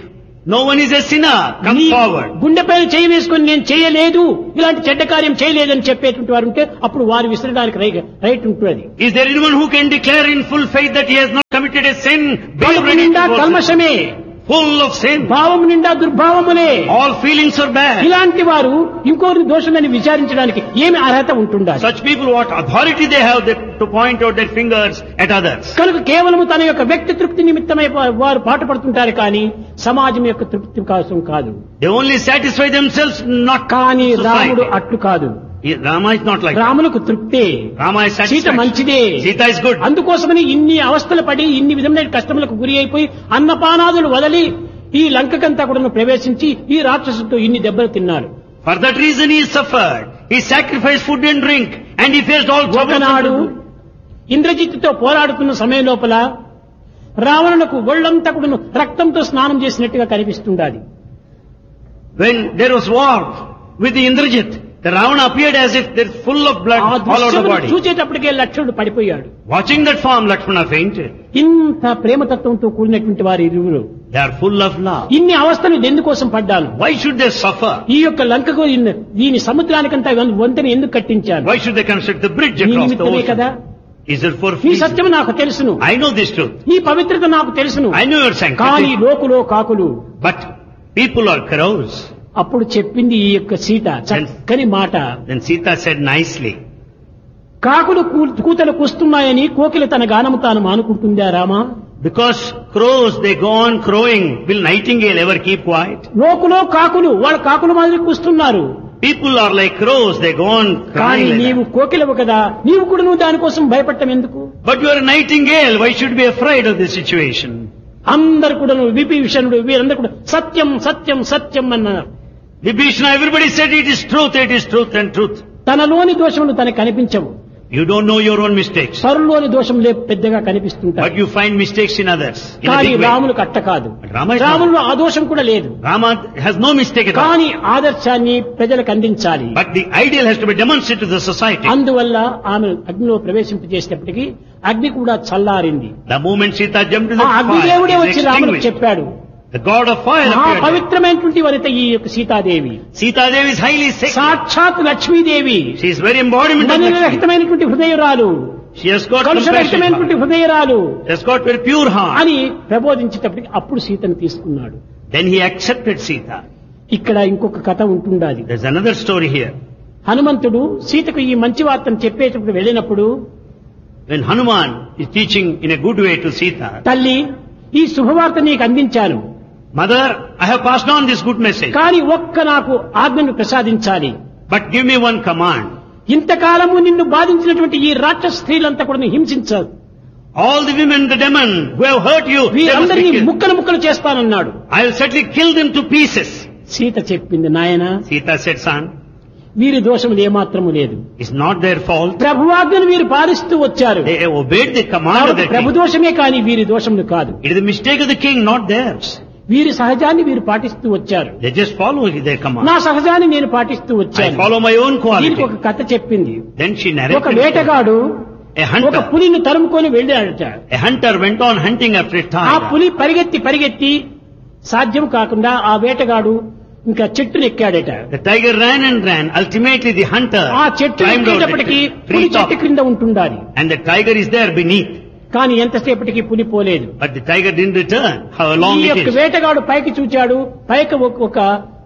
[SPEAKER 1] No one is a sinner. Come
[SPEAKER 2] నీ
[SPEAKER 1] forward.
[SPEAKER 2] గుండెపైన చేయి వేసుకొని నేను చేయలేదు, ఇలాంటి చెడ్డ కార్యం చేయలేదని చెప్పేటువంటి వారు ఉంటే అప్పుడు వారు విసరడానికి రైట్ ఉంటుంది.
[SPEAKER 1] Is there anyone who can declare in full faith that he has not committed a sin? Be
[SPEAKER 2] కడుపు
[SPEAKER 1] ready
[SPEAKER 2] నిండా
[SPEAKER 1] to
[SPEAKER 2] కల్మషమే,
[SPEAKER 1] full of sin.
[SPEAKER 2] భావము నిండా దుర్భావములే.
[SPEAKER 1] All feelings are bad.
[SPEAKER 2] ఇలాంటి వారు ఇంకోరి దోషులని విచారించడానికి ఏమి అర్హత ఉంటుందా?
[SPEAKER 1] Such people, what authority they have to point out their fingers at others?
[SPEAKER 2] కనుక కేవలము తన యొక్క వ్యక్తి తృప్తి నిమిత్తమై వారు పాటుపడుతుంటారు కానీ సమాజం యొక్క తృప్తి కోసం కాదు.
[SPEAKER 1] They only satisfy themselves, not
[SPEAKER 2] కానీ రాముడు
[SPEAKER 1] society.
[SPEAKER 2] అట్లు కాదు.
[SPEAKER 1] Rama is not like that.
[SPEAKER 2] రాములకు తృప్తే,
[SPEAKER 1] Rama is
[SPEAKER 2] Sita
[SPEAKER 1] satisfied.
[SPEAKER 2] మంచిదే.
[SPEAKER 1] Sita is good.
[SPEAKER 2] అందుకోసమని ఇన్ని అవస్థలు పడి ఇన్ని విధమైన కష్టములకు గురి అయిపోయి అన్నపానాదులు వదలి ఈ లంకకంతా కూడా ప్రవేశించి ఈ రాక్షసుతో ఇన్ని దెబ్బలు తిన్నారు.
[SPEAKER 1] For that reason he suffered. He sacrificed food and drink and he faced all
[SPEAKER 2] ఒకనాడు
[SPEAKER 1] troubles.
[SPEAKER 2] ఇంద్రజిత్తుతో పోరాడుతున్న సమయం లోపల రావణునకు ఒళ్ళంతా కూడా రక్తంతో స్నానం చేసినట్టుగా కనిపిస్తుండాలి.
[SPEAKER 1] When there was war with the Indrajit, the Ravana appeared as if they're full of blood
[SPEAKER 2] ఆ
[SPEAKER 1] all over the
[SPEAKER 2] దృశ్యమును
[SPEAKER 1] body.
[SPEAKER 2] చూచేటప్పటికే లక్ష్మణుడు పడిపోయాడు.
[SPEAKER 1] Watching that form, Lakshmana fainted.
[SPEAKER 2] ఇంత ప్రేమతత్వంతో కూడినటువంటి వారి ఇరువురు
[SPEAKER 1] They are full of love.
[SPEAKER 2] ఇన్ని అవస్థలు ఎందుకోసం పడ్డాను?
[SPEAKER 1] Why should they suffer?
[SPEAKER 2] ఈ యొక్క లంకకు దీని సముద్రానికంతా వంతెన ఎందుకు కట్టించాను?
[SPEAKER 1] Why should they construct the bridge
[SPEAKER 2] నీ
[SPEAKER 1] across the
[SPEAKER 2] నిమిత్తమే కదా.
[SPEAKER 1] ocean? Is it for
[SPEAKER 2] నీ
[SPEAKER 1] free?
[SPEAKER 2] సత్యము నాకు తెలుసును,
[SPEAKER 1] I know this truth.
[SPEAKER 2] నీ పవిత్రత నాకు తెలుసును.
[SPEAKER 1] I know your
[SPEAKER 2] కానీ
[SPEAKER 1] sanctity.
[SPEAKER 2] లోకులో కాకులు.
[SPEAKER 1] But people are crows.
[SPEAKER 2] అప్పుడు చెప్పింది ఈ యొక్క సీత చక్కని మాట.
[SPEAKER 1] Then Sita said nicely,
[SPEAKER 2] కాకులు కూతలు కూస్తున్నాయని కోకిల తన గానము తాను మానుకుంటుందా Rama?
[SPEAKER 1] because crows, they go on crowing. Will nightingale ever keep quiet?
[SPEAKER 2] లోకులో కాకులు, వాళ్ళ కాకుల మాదిరి కూస్తున్నారు.
[SPEAKER 1] People are like crows, they go on
[SPEAKER 2] కానీ
[SPEAKER 1] crying like
[SPEAKER 2] నీవు
[SPEAKER 1] that.
[SPEAKER 2] కోకిలవు కదా, నీవు కూడా నువ్వు దానికోసం భయపడటం ఎందుకు?
[SPEAKER 1] But you are a nightingale, why should you be afraid of this situation?
[SPEAKER 2] అందరు కూడా విభీషణుడు వీరందరూ కూడా సత్యం సత్యం సత్యం అన్నారు.
[SPEAKER 1] Vibhishana, everybody said it is truth and truth.
[SPEAKER 2] తనలోని దోషములు తనకు కనిపించవు,
[SPEAKER 1] You don't know your own mistakes,
[SPEAKER 2] పరులోని దోషములే పెద్దగా కనిపిస్తుంటాయి.
[SPEAKER 1] but you find mistakes in others. In a
[SPEAKER 2] కానీ
[SPEAKER 1] big way.
[SPEAKER 2] రాములకు అట్ట కాదు.
[SPEAKER 1] But Rama is not.
[SPEAKER 2] రాములో ఆ దోషం కూడా లేదు.
[SPEAKER 1] Rama has no mistake at all.
[SPEAKER 2] కానీ ఆదర్శాన్ని ప్రజలకు అందించాలి.
[SPEAKER 1] But the ideal has to be demonstrated to the society.
[SPEAKER 2] అందువల్ల ఆమె అగ్నిలో ప్రవేశింపజేసేటప్పటికి అగ్ని కూడా చల్లారింది.
[SPEAKER 1] The moment Sita jumped to the
[SPEAKER 2] ఆ అగ్నిదేవుడే
[SPEAKER 1] fire,
[SPEAKER 2] వచ్చి
[SPEAKER 1] is
[SPEAKER 2] రాములకు
[SPEAKER 1] extinguished.
[SPEAKER 2] చెప్పాడు,
[SPEAKER 1] The god of fire
[SPEAKER 2] ఆ
[SPEAKER 1] appeared.
[SPEAKER 2] పవిత్రమైనటువంటి వనిత ఈ యొక్క Sitadevi
[SPEAKER 1] Sita Devi is highly sacred.
[SPEAKER 2] సాక్షాత్ Lakshmidevi,
[SPEAKER 1] She is very embodiment of Lakshmi.
[SPEAKER 2] రహితమైనటువంటి హృదయరాలు,
[SPEAKER 1] She has got
[SPEAKER 2] కలుషరహితమైనటువంటి
[SPEAKER 1] compassion.
[SPEAKER 2] హృదయరాలు
[SPEAKER 1] She has got very pure heart.
[SPEAKER 2] అని ప్రబోధించేటప్పటికి అప్పుడు సీతను తీసుకున్నాడు.
[SPEAKER 1] Then he accepted Sita.
[SPEAKER 2] ఇక్కడ ఇంకొక కథ ఉంటుండాలి.
[SPEAKER 1] There's another story here.
[SPEAKER 2] హనుమంతుడు సీతకు ఈ మంచి వార్తను చెప్పేటప్పుడు వెళ్ళినప్పుడు,
[SPEAKER 1] When Hanuman is teaching in a good way to Sita,
[SPEAKER 2] తల్లి ఈ శుభవార్త నీకు అందించాను,
[SPEAKER 1] Mother, I have passed on this good message,
[SPEAKER 2] కానీ ఒక్క నాకు ఆజ్ఞను ప్రసాదించాలి.
[SPEAKER 1] but give me one command.
[SPEAKER 2] ఇంతకాలము నిన్ను బాధించినటువంటి ఈ రాక్షస స్త్రీలంతా కూడా హింసించారు.
[SPEAKER 1] All the women, the demon who have hurt you, they must be
[SPEAKER 2] వీరందరినీ
[SPEAKER 1] killed.
[SPEAKER 2] ముక్కలు ముక్కలు చేస్తానన్నాడు.
[SPEAKER 1] I will certainly kill them to pieces.
[SPEAKER 2] Sita చెప్పింది, నాయన
[SPEAKER 1] Sita said, son,
[SPEAKER 2] వీరి దోషములు ఏమాత్రము లేదు.
[SPEAKER 1] it's not their fault.
[SPEAKER 2] ప్రభువాజ్ఞను వీరు పాలిస్తూ వచ్చారు.
[SPEAKER 1] They obeyed the command of
[SPEAKER 2] కాబట్టి
[SPEAKER 1] the
[SPEAKER 2] ప్రభు
[SPEAKER 1] king.
[SPEAKER 2] దోషమే కానీ వీరి దోషములు కాదు.
[SPEAKER 1] It is the mistake of the king, not theirs.
[SPEAKER 2] వీరి సహజాన్ని వీరు పాటిస్తూ వచ్చారు.
[SPEAKER 1] They just follow their command.
[SPEAKER 2] నా సహజాన్ని నేను పాటిస్తూ
[SPEAKER 1] I
[SPEAKER 2] వచ్చాను.
[SPEAKER 1] follow my own
[SPEAKER 2] దీనికి
[SPEAKER 1] quality.
[SPEAKER 2] ఒక కథ చెప్పింది.
[SPEAKER 1] Then she
[SPEAKER 2] ఒక
[SPEAKER 1] narrated.
[SPEAKER 2] వేటగాడు
[SPEAKER 1] A
[SPEAKER 2] ఒక
[SPEAKER 1] hunter.
[SPEAKER 2] పులిని తరుముకొని వెళ్ళాడట.
[SPEAKER 1] A hunter went on hunting after a
[SPEAKER 2] ఆ
[SPEAKER 1] tiger.
[SPEAKER 2] పులి పరిగెత్తి సాధ్యం కాకుండా ఆ వేటగాడు ఇంకా చెట్టును ఎక్కాడట.
[SPEAKER 1] The tiger ran and ran. Ultimately the hunter
[SPEAKER 2] ఆ చెట్టు
[SPEAKER 1] climbed out
[SPEAKER 2] ఎక్కేటప్పటికి
[SPEAKER 1] the
[SPEAKER 2] పులి
[SPEAKER 1] tree top.
[SPEAKER 2] చెట్టు క్రింద ఉంటుండాలి.
[SPEAKER 1] And the tiger is there beneath.
[SPEAKER 2] కానీ ఎంతసేపటికి పులి పోలేదు.
[SPEAKER 1] But the tiger didn't return. How long
[SPEAKER 2] ఈ
[SPEAKER 1] it
[SPEAKER 2] యొక్క
[SPEAKER 1] is.
[SPEAKER 2] వేటగాడు పైకి చూచాడు, పైకి ఒక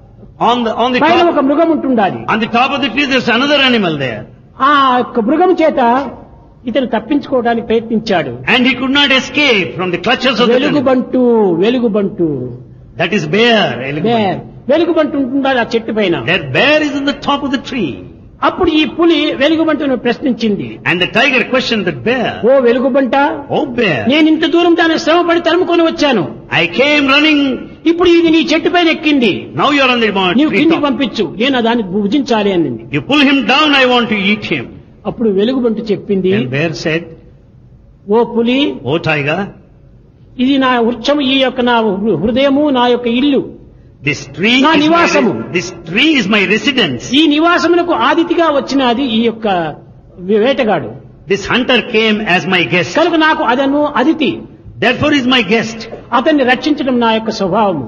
[SPEAKER 1] On the
[SPEAKER 2] పైన
[SPEAKER 1] top,
[SPEAKER 2] ఒక మృగం ఉంటుండాలి.
[SPEAKER 1] on the top of the tree there's another animal there.
[SPEAKER 2] ఆ యొక్క మృగం చేత ఇతను తప్పించుకోవడానికి ప్రయత్నించాడు.
[SPEAKER 1] And he could not escape from the clutches of the animal.
[SPEAKER 2] వెలుగుబంటు
[SPEAKER 1] That is bear.
[SPEAKER 2] వెలుగుబంటు ఉంటుండాలి ఆ చెట్టు పైన.
[SPEAKER 1] That bear is on the top of the tree.
[SPEAKER 2] అప్పుడు ఈ పులి వెలుగుబంటును ప్రశ్నించింది,
[SPEAKER 1] And the tiger questioned the bear.
[SPEAKER 2] Oh వెలుగుబంట,
[SPEAKER 1] Oh bear,
[SPEAKER 2] నేను ఇంత దూరం దాన్ని శ్రమపడి తరుముకొని వచ్చాను,
[SPEAKER 1] I came running.
[SPEAKER 2] ఇప్పుడు ఇది నీ చెట్టు పైన ఎక్కింది,
[SPEAKER 1] Now you are on the
[SPEAKER 2] నీవు
[SPEAKER 1] tree
[SPEAKER 2] కిందికి
[SPEAKER 1] top.
[SPEAKER 2] పంపించు, నేను దాన్ని భుజించాలి అనింది.
[SPEAKER 1] You pull him down, I want to eat him.
[SPEAKER 2] అప్పుడు వెలుగుబంటు చెప్పింది,
[SPEAKER 1] And bear said,
[SPEAKER 2] ఓ పులి,
[SPEAKER 1] Oh tiger,
[SPEAKER 2] ఇది నా వృక్షము, ఈ యొక్క నా హృదయము, నా యొక్క ఇల్లు,
[SPEAKER 1] this tree
[SPEAKER 2] నా నివాసము.
[SPEAKER 1] is my residence.
[SPEAKER 2] ఈ నివాసమునకు ఆదితిగా వచ్చినది ఈ యొక్క వేటగాడు.
[SPEAKER 1] This hunter came as my guest.
[SPEAKER 2] కనుక నాకు అదను Aditi,
[SPEAKER 1] Therefore is my guest.
[SPEAKER 2] అతన్ని రక్షించడం నా యొక్క స్వభావము.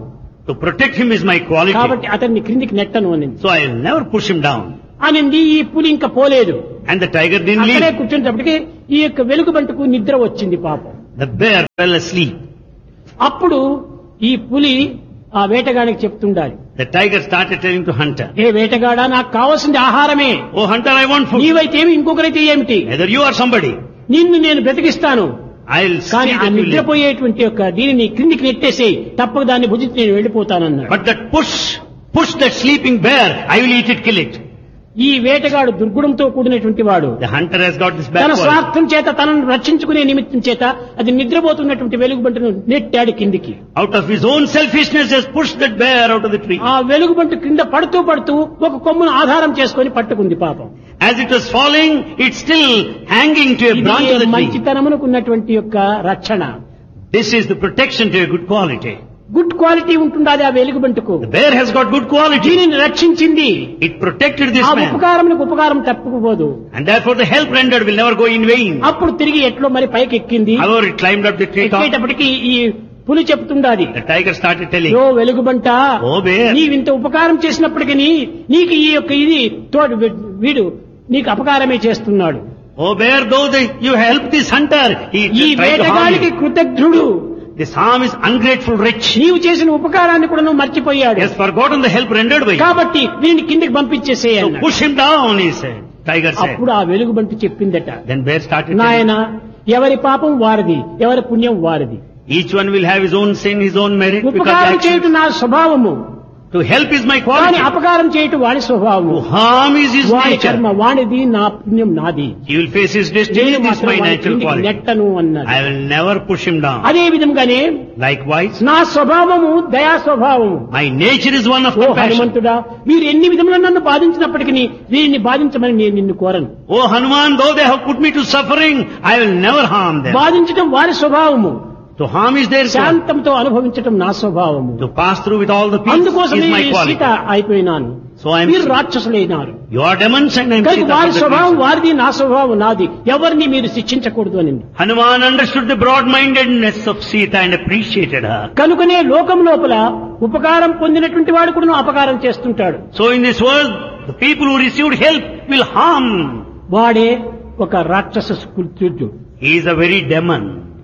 [SPEAKER 1] To protect him is my quality.
[SPEAKER 2] కాబట్టి అతన్ని క్రిందికి నెట్టను అనింది.
[SPEAKER 1] So I will never push him down.
[SPEAKER 2] అనింది. ఈ పులి ఇంకా పోలేదు.
[SPEAKER 1] And the tiger didn't
[SPEAKER 2] అక్కడే
[SPEAKER 1] leave.
[SPEAKER 2] కూర్చునేటప్పటికి ఈ యొక్క వెలుగుబంటుకు నిద్ర వచ్చింది పాపం.
[SPEAKER 1] The bear fell asleep.
[SPEAKER 2] అప్పుడు ఈ పులి ఆ వేటగాడికి చెప్తుండాలి.
[SPEAKER 1] The tiger started telling to hunter,
[SPEAKER 2] ఏ వేటగాడా, నాకు కావాల్సింది ఆహారమే.
[SPEAKER 1] "Oh hunter, I want food.
[SPEAKER 2] నీవైతేమి ఇంకొకరైతే ఏమిటి,
[SPEAKER 1] Either you or somebody.
[SPEAKER 2] నిన్ను నేను బ్రతికిస్తాను.
[SPEAKER 1] I'll
[SPEAKER 2] కానీ
[SPEAKER 1] see
[SPEAKER 2] ఆ
[SPEAKER 1] that you live."
[SPEAKER 2] నిద్రపోయేటువంటి యొక్క దీనిని క్రిందికి నెట్టేసి తప్పక దాన్ని భుజించి నేను వెళ్ళిపోతానన్నాడు.
[SPEAKER 1] But that push that sleeping bear, I will eat it, kill it.
[SPEAKER 2] ఈ వేటగాడు దుర్గుణంతో కూడినటువంటి వాడు.
[SPEAKER 1] The hunter has got this
[SPEAKER 2] తన
[SPEAKER 1] bad quality.
[SPEAKER 2] స్వార్థం చేత తనను రక్షించుకునే నిమిత్తం చేత అది నిద్రపోతున్నటువంటి వెలుగుబంటును నెట్టాడు కిందికి.
[SPEAKER 1] Out of his own selfishness has pushed that bear out of the tree.
[SPEAKER 2] ఆ వెలుగుబంటు కింద పడుతూ పడుతూ ఒక కొమ్మును ఆధారం చేసుకొని పట్టుకుంది పాపం.
[SPEAKER 1] As it was falling, it's still hanging to a branch of the
[SPEAKER 2] ఇది
[SPEAKER 1] tree.
[SPEAKER 2] మంచితనమునకు ఉన్నటువంటి యొక్క రక్షణ.
[SPEAKER 1] This is the protection to a good quality.
[SPEAKER 2] Good quality ఉంటుండాలి ఆ వెలుగుబంటుకు.
[SPEAKER 1] The bear has got good quality.
[SPEAKER 2] దీనిని రక్షించింది.
[SPEAKER 1] It protected this
[SPEAKER 2] ఆ
[SPEAKER 1] man.
[SPEAKER 2] ఉపకారమునకు ఉపకారం తప్పుకుపోదు.
[SPEAKER 1] And therefore the help rendered will never go in vain.
[SPEAKER 2] అప్పుడు తిరిగి ఎట్లో మరి పైకి ఎక్కింది.
[SPEAKER 1] However, it climbed up the tree top.
[SPEAKER 2] ఎక్కేటప్పటికి ఈ పులి చెప్తుండాది,
[SPEAKER 1] The tiger started telling,
[SPEAKER 2] oh వెలుగుబంట,
[SPEAKER 1] "Oh bear,
[SPEAKER 2] నీవింత ఉపకారం చేసినప్పటికీ నీకు ఈ యొక్క ఇది తోడు వీడు నీకు అపకారమే చేస్తున్నాడు.
[SPEAKER 1] oh bear, though you helped this hunter, he
[SPEAKER 2] ఈ
[SPEAKER 1] tried to harm
[SPEAKER 2] వేటగాడికి
[SPEAKER 1] you.
[SPEAKER 2] కృతజ్ఞుడు.
[SPEAKER 1] This harm is ungrateful wretch.
[SPEAKER 2] నీవు చేసిన ఉపకారాన్ని కూడా నువ్వు మర్చిపోయాడు.
[SPEAKER 1] He has forgotten the help rendered by you.
[SPEAKER 2] కాబట్టి వీడిని కిందికి
[SPEAKER 1] So
[SPEAKER 2] పంపించేసేయాలి.
[SPEAKER 1] push him down, he said. Tiger said.
[SPEAKER 2] అప్పుడు ఆ వెలుగుబంటి చెప్పిందట,
[SPEAKER 1] Then bear started telling,
[SPEAKER 2] నాయన, ఎవరి పాపం వారిది, ఎవరి పుణ్యం వారిది.
[SPEAKER 1] each one will have his own sin, his own merit. Because
[SPEAKER 2] ఉపకారం
[SPEAKER 1] actions.
[SPEAKER 2] చేయటం నా స్వభావము,
[SPEAKER 1] To help is my
[SPEAKER 2] కానీ
[SPEAKER 1] quality.
[SPEAKER 2] అపకారం చేయటం వాడి స్వభావము.
[SPEAKER 1] To harm is his
[SPEAKER 2] వాడి
[SPEAKER 1] nature.
[SPEAKER 2] కర్మ వాడిది, నా పుణ్యం నాది.
[SPEAKER 1] He will face his destiny.
[SPEAKER 2] నేను
[SPEAKER 1] This is
[SPEAKER 2] మాత్రం
[SPEAKER 1] my
[SPEAKER 2] వాడి
[SPEAKER 1] natural
[SPEAKER 2] కిందికి
[SPEAKER 1] quality.
[SPEAKER 2] నెట్టను అన్నది.
[SPEAKER 1] I will never push him down.
[SPEAKER 2] అదే విధంగానే
[SPEAKER 1] Likewise,
[SPEAKER 2] నా స్వభావము దయా స్వభావము.
[SPEAKER 1] my nature is one of
[SPEAKER 2] oh
[SPEAKER 1] compassion.
[SPEAKER 2] హనుమంతుడా, మీరు ఎన్ని విధములు నన్ను బాధించినప్పటికీ వీరిని బాధించమని నేను నిన్ను కోరను.
[SPEAKER 1] Oh Hanuman, though they have put me to suffering, I will never harm them.
[SPEAKER 2] బాధించటం వారి స్వభావము,
[SPEAKER 1] To harm is their son.
[SPEAKER 2] శాంతంతో అనుభవించటం నా స్వభావము.
[SPEAKER 1] To pass through with all the peace
[SPEAKER 2] అందుకోసమే
[SPEAKER 1] is my
[SPEAKER 2] ఈ
[SPEAKER 1] quality.
[SPEAKER 2] Sita అయిపోయినాను.
[SPEAKER 1] So I am.
[SPEAKER 2] మీరు రాక్షసులైనారు.
[SPEAKER 1] You are demons and I am
[SPEAKER 2] కనుక
[SPEAKER 1] Sita
[SPEAKER 2] వారి
[SPEAKER 1] for that
[SPEAKER 2] స్వభావం
[SPEAKER 1] reason.
[SPEAKER 2] వారిది, నా స్వభావం నాది. ఎవరిని మీరు శిక్షించకూడదు అని.
[SPEAKER 1] Hanuman understood the broad-mindedness of Sita and appreciated her.
[SPEAKER 2] కనుకనే లోకం లోపల ఉపకారం పొందినటువంటి వాడు కూడా అపకారం చేస్తుంటాడు.
[SPEAKER 1] So in this world, the people who received help will harm.
[SPEAKER 2] వాడే ఒక రాక్షస కృత్యుడు.
[SPEAKER 1] He is a very demon.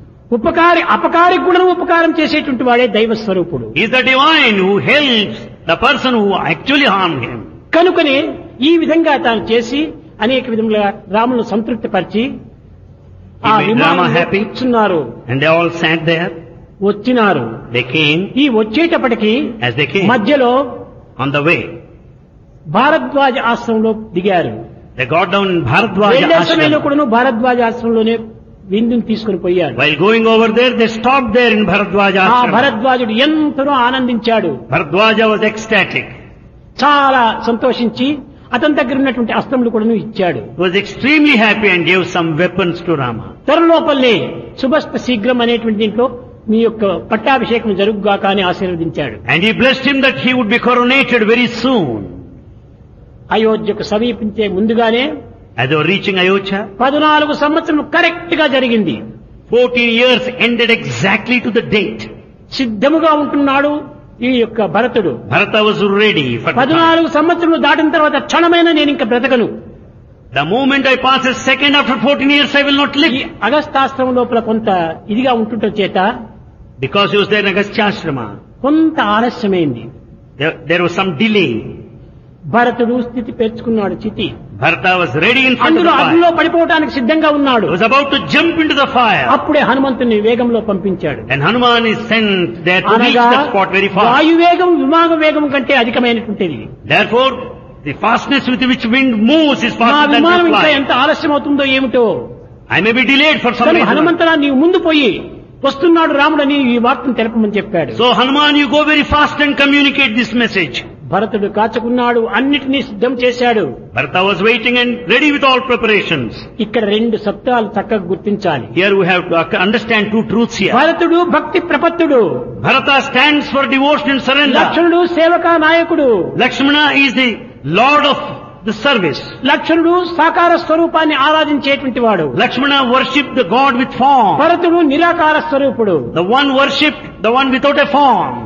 [SPEAKER 2] అపకారికి కూడా ఉపకారం చేసేటువంటి వాడే దైవ స్వరూపుడు.
[SPEAKER 1] He is the divine who helps the person who actually harmed him.
[SPEAKER 2] కనుకనే ఈ విధంగా తాను చేసి అనేక విధములుగా రామును సంతృప్తిపరిచి
[SPEAKER 1] He
[SPEAKER 2] ఆ
[SPEAKER 1] made
[SPEAKER 2] విమానంలో
[SPEAKER 1] Rama happy.
[SPEAKER 2] కూర్చున్నారు.
[SPEAKER 1] And they all sat there.
[SPEAKER 2] వచ్చినారు.
[SPEAKER 1] They came.
[SPEAKER 2] ఈ వచ్చేటప్పటికి
[SPEAKER 1] As they came,
[SPEAKER 2] మధ్యలో
[SPEAKER 1] on the way,
[SPEAKER 2] భారద్వాజ ఆశ్రమంలో దిగారు.
[SPEAKER 1] they got down in Bharadwaja
[SPEAKER 2] వెళ్లే సమయంలో
[SPEAKER 1] ashram.
[SPEAKER 2] కూడా భారద్వాజ ఆశ్రమంలోనే విందుని తీసుకుని పోయాడు.
[SPEAKER 1] While going over there, they stopped there in Bharadwaja
[SPEAKER 2] ఆ
[SPEAKER 1] ashram.
[SPEAKER 2] భరద్వాజుడు ఎంతనో ఆనందించాడు.
[SPEAKER 1] Bharadwaja was ecstatic.
[SPEAKER 2] చాలా సంతోషించి అతని దగ్గర ఉన్నటువంటి అస్త్రములు కూడా ఇచ్చాడు.
[SPEAKER 1] He was extremely happy and gave some weapons to Rama.
[SPEAKER 2] త్వరలోపలే శుభస్త శీఘ్రం అనేటువంటి దీంట్లో మీ యొక్క పట్టాభిషేకం జరుగుగాక అని ఆశీర్వదించాడు.
[SPEAKER 1] And he blessed him that he would be coronated very soon.
[SPEAKER 2] అయోధ్యకు సమీపించే ముందుగానే
[SPEAKER 1] As they were reaching Ayodhya,
[SPEAKER 2] 14 సంవత్సరం కరెక్ట్ గా జరిగింది.
[SPEAKER 1] 14 years ended exactly to the date.
[SPEAKER 2] సిద్ధముగా ఉంటున్నాడు ఈ యొక్క భరతుడు.
[SPEAKER 1] Bharata was ready for the time.
[SPEAKER 2] 14 సంవత్సరాలు దాటిన తర్వాత క్షణమైన నేను ఇంకా బ్రతకను.
[SPEAKER 1] The moment I pass a second after 14 years, I will not
[SPEAKER 2] ఈ
[SPEAKER 1] live.
[SPEAKER 2] అగస్తాశ్రమం లోపల కొంత ఇదిగా ఉంటుంట చేత
[SPEAKER 1] Because he was there in Agasthyashrama,
[SPEAKER 2] కొంత ఆలస్యమైంది.
[SPEAKER 1] there was some delay.
[SPEAKER 2] భరతుడు స్థితి పెంచుకున్నాడు. చితి
[SPEAKER 1] Bharata was ready in front of
[SPEAKER 2] అందులో
[SPEAKER 1] the
[SPEAKER 2] అగ్నిలో
[SPEAKER 1] fire.
[SPEAKER 2] పడిపోవటానికి సిద్ధంగా ఉన్నాడు.
[SPEAKER 1] He was about to jump into the fire.
[SPEAKER 2] అప్పుడే హనుమంతుని వేగంలో పంపించాడు.
[SPEAKER 1] And Hanuman is sent there to reach
[SPEAKER 2] అనగా
[SPEAKER 1] the spot very fast.
[SPEAKER 2] వాయువేగం విమాన వేగం కంటే అధికమైనటువంటిది.
[SPEAKER 1] Therefore, the fastness with which wind moves is
[SPEAKER 2] నా
[SPEAKER 1] faster than
[SPEAKER 2] విమానం
[SPEAKER 1] the
[SPEAKER 2] ఇంకా
[SPEAKER 1] fly.
[SPEAKER 2] ఎంత ఆలస్యం అవుతుందో ఏమిటో.
[SPEAKER 1] I may be delayed for some
[SPEAKER 2] కానీ
[SPEAKER 1] reason.
[SPEAKER 2] హనుమంతుడా నీవు ముందు పోయి వస్తున్నాడు రాముడని ఈ వార్తను తెలపమని చెప్పాడు.
[SPEAKER 1] So Hanuman, you go very fast and communicate this message.
[SPEAKER 2] భరతుడు కాచుకున్నాడు, అన్నిటినీ సిద్ధం చేశాడు.
[SPEAKER 1] Bharata was waiting and ready with all preparations.
[SPEAKER 2] ఇక్కడ 2 సత్యాలు చక్కగా గుర్తించాలి.
[SPEAKER 1] Here we have to understand 2 truths here.
[SPEAKER 2] భరతుడు భక్తి ప్రపత్తుడు,
[SPEAKER 1] Bharata stands for devotion and surrender.
[SPEAKER 2] లక్ష్మణుడు సేవకా నాయకుడు.
[SPEAKER 1] Lakshmana is the lord of the service.
[SPEAKER 2] లక్ష్మణుడు సాకార స్వరూపాన్ని ఆరాధించేటువంటి వాడు.
[SPEAKER 1] Lakshmana worshipped the God with form.
[SPEAKER 2] భరతుడు నిరాకార స్వరూపుడు.
[SPEAKER 1] The one worshipped the one without a form.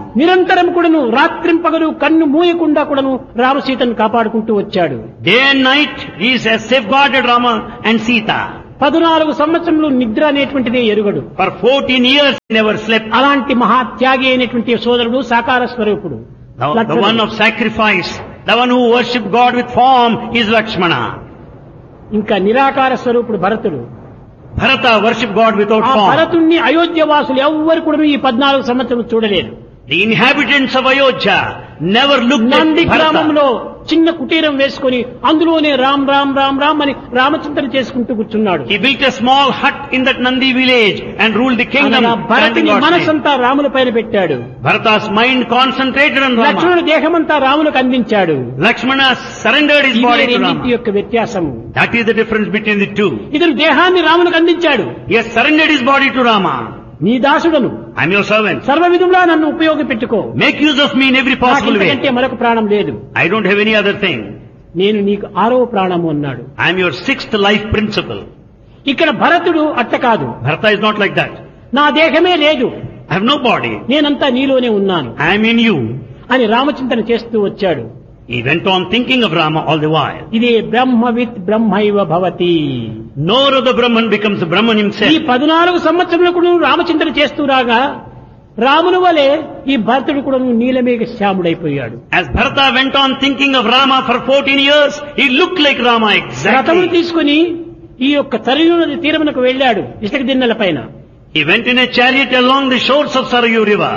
[SPEAKER 2] నిరంతరం కూడాను రాత్రింపగలు కన్ను మూయకుండా కూడాను రామసీతను కాపాడుకుంటూ వచ్చాడు.
[SPEAKER 1] Day and night he has safeguarded Rama and Sita.
[SPEAKER 2] 14 సంవత్సరములు నిద్ర అనేటువంటిదే ఎరుగడు.
[SPEAKER 1] For 14 years he never slept.
[SPEAKER 2] అలాంటి మహాత్యాగి అయినటువంటి సోదరుడు సాకార స్వరూపుడు.
[SPEAKER 1] The one of sacrifice, the one who worshipped God with form is Lakshmana.
[SPEAKER 2] ఇంకా నిరాకార స్వరూపుడు భరతుడు.
[SPEAKER 1] Bharata worshipped God without
[SPEAKER 2] ఆ
[SPEAKER 1] form.
[SPEAKER 2] భరతుణ్ణి అయోధ్య వాసులు ఎవ్వరు కూడా ఈ 14 సంవత్సరం చూడలేదు.
[SPEAKER 1] The inhabitants of Ayodhya never looked
[SPEAKER 2] Nandi
[SPEAKER 1] at Bharata.
[SPEAKER 2] గ్రామంలో చిన్న కుటీరం వేసుకొని అందులోనే రామ్ రామ్ రామ్ రామ్ అని రామచింతన చేసుకుంటూ కూర్చున్నాడు.
[SPEAKER 1] He built a small hut in that Nandi village and ruled the kingdom.
[SPEAKER 2] భరతుని మనసంతా రాముల పైన పెట్టాడు.
[SPEAKER 1] Bharata's mind concentrated on Rama.
[SPEAKER 2] లక్ష్మణుడి దేహమంతా రాములకు అందించాడు.
[SPEAKER 1] Lakshmana surrendered his body to Rama.
[SPEAKER 2] యొక్క వ్యత్యాసము.
[SPEAKER 1] That is the difference between the two.
[SPEAKER 2] ఇతను దేహాన్ని రాములకు అందించాడు.
[SPEAKER 1] He has surrendered his body to Rama.
[SPEAKER 2] నీ దాసుడను,
[SPEAKER 1] I am your servant.
[SPEAKER 2] సర్వ విధంగా నన్ను ఉపయోగపెట్టుకో.
[SPEAKER 1] Make use of me in every possible way.
[SPEAKER 2] నాకంటే మరొక ప్రాణం లేదు.
[SPEAKER 1] I don't have any other thing.
[SPEAKER 2] నేను నీకు 6వ ప్రాణము అన్నాడు.
[SPEAKER 1] I am your 6th life principle.
[SPEAKER 2] ఇక్కడ భరతుడు అట్ట కాదు.
[SPEAKER 1] Bharata is not like that.
[SPEAKER 2] నా దేహమే లేదు,
[SPEAKER 1] I have no body.
[SPEAKER 2] నేనంతా నీలోనే ఉన్నాను
[SPEAKER 1] I am in you.
[SPEAKER 2] అని రామచింతన చేస్తూ వచ్చాడు.
[SPEAKER 1] He went on thinking of Rama all the while.
[SPEAKER 2] ఇదే బ్రహ్మవిత్ బ్రహ్మైవ భవతి.
[SPEAKER 1] No other Brahman becomes Brahman
[SPEAKER 2] ఈ
[SPEAKER 1] himself.
[SPEAKER 2] 14 సంవత్సరములకు రామచింతన చేస్తూ రాగా రాముని వలె ఈ భరతుడు కూడా నీలమేఘ శ్యాముడైపోయాడు.
[SPEAKER 1] As Bharata went on thinking of Rama for 14 years, he looked like Rama
[SPEAKER 2] రథమును
[SPEAKER 1] exactly.
[SPEAKER 2] తీసుకుని ఈ యొక్క సరయూ నది తీరమునకు వెళ్ళాడు ఇసుక దిన్నెల పైన.
[SPEAKER 1] He went in a chariot along the shores of Sarayu river.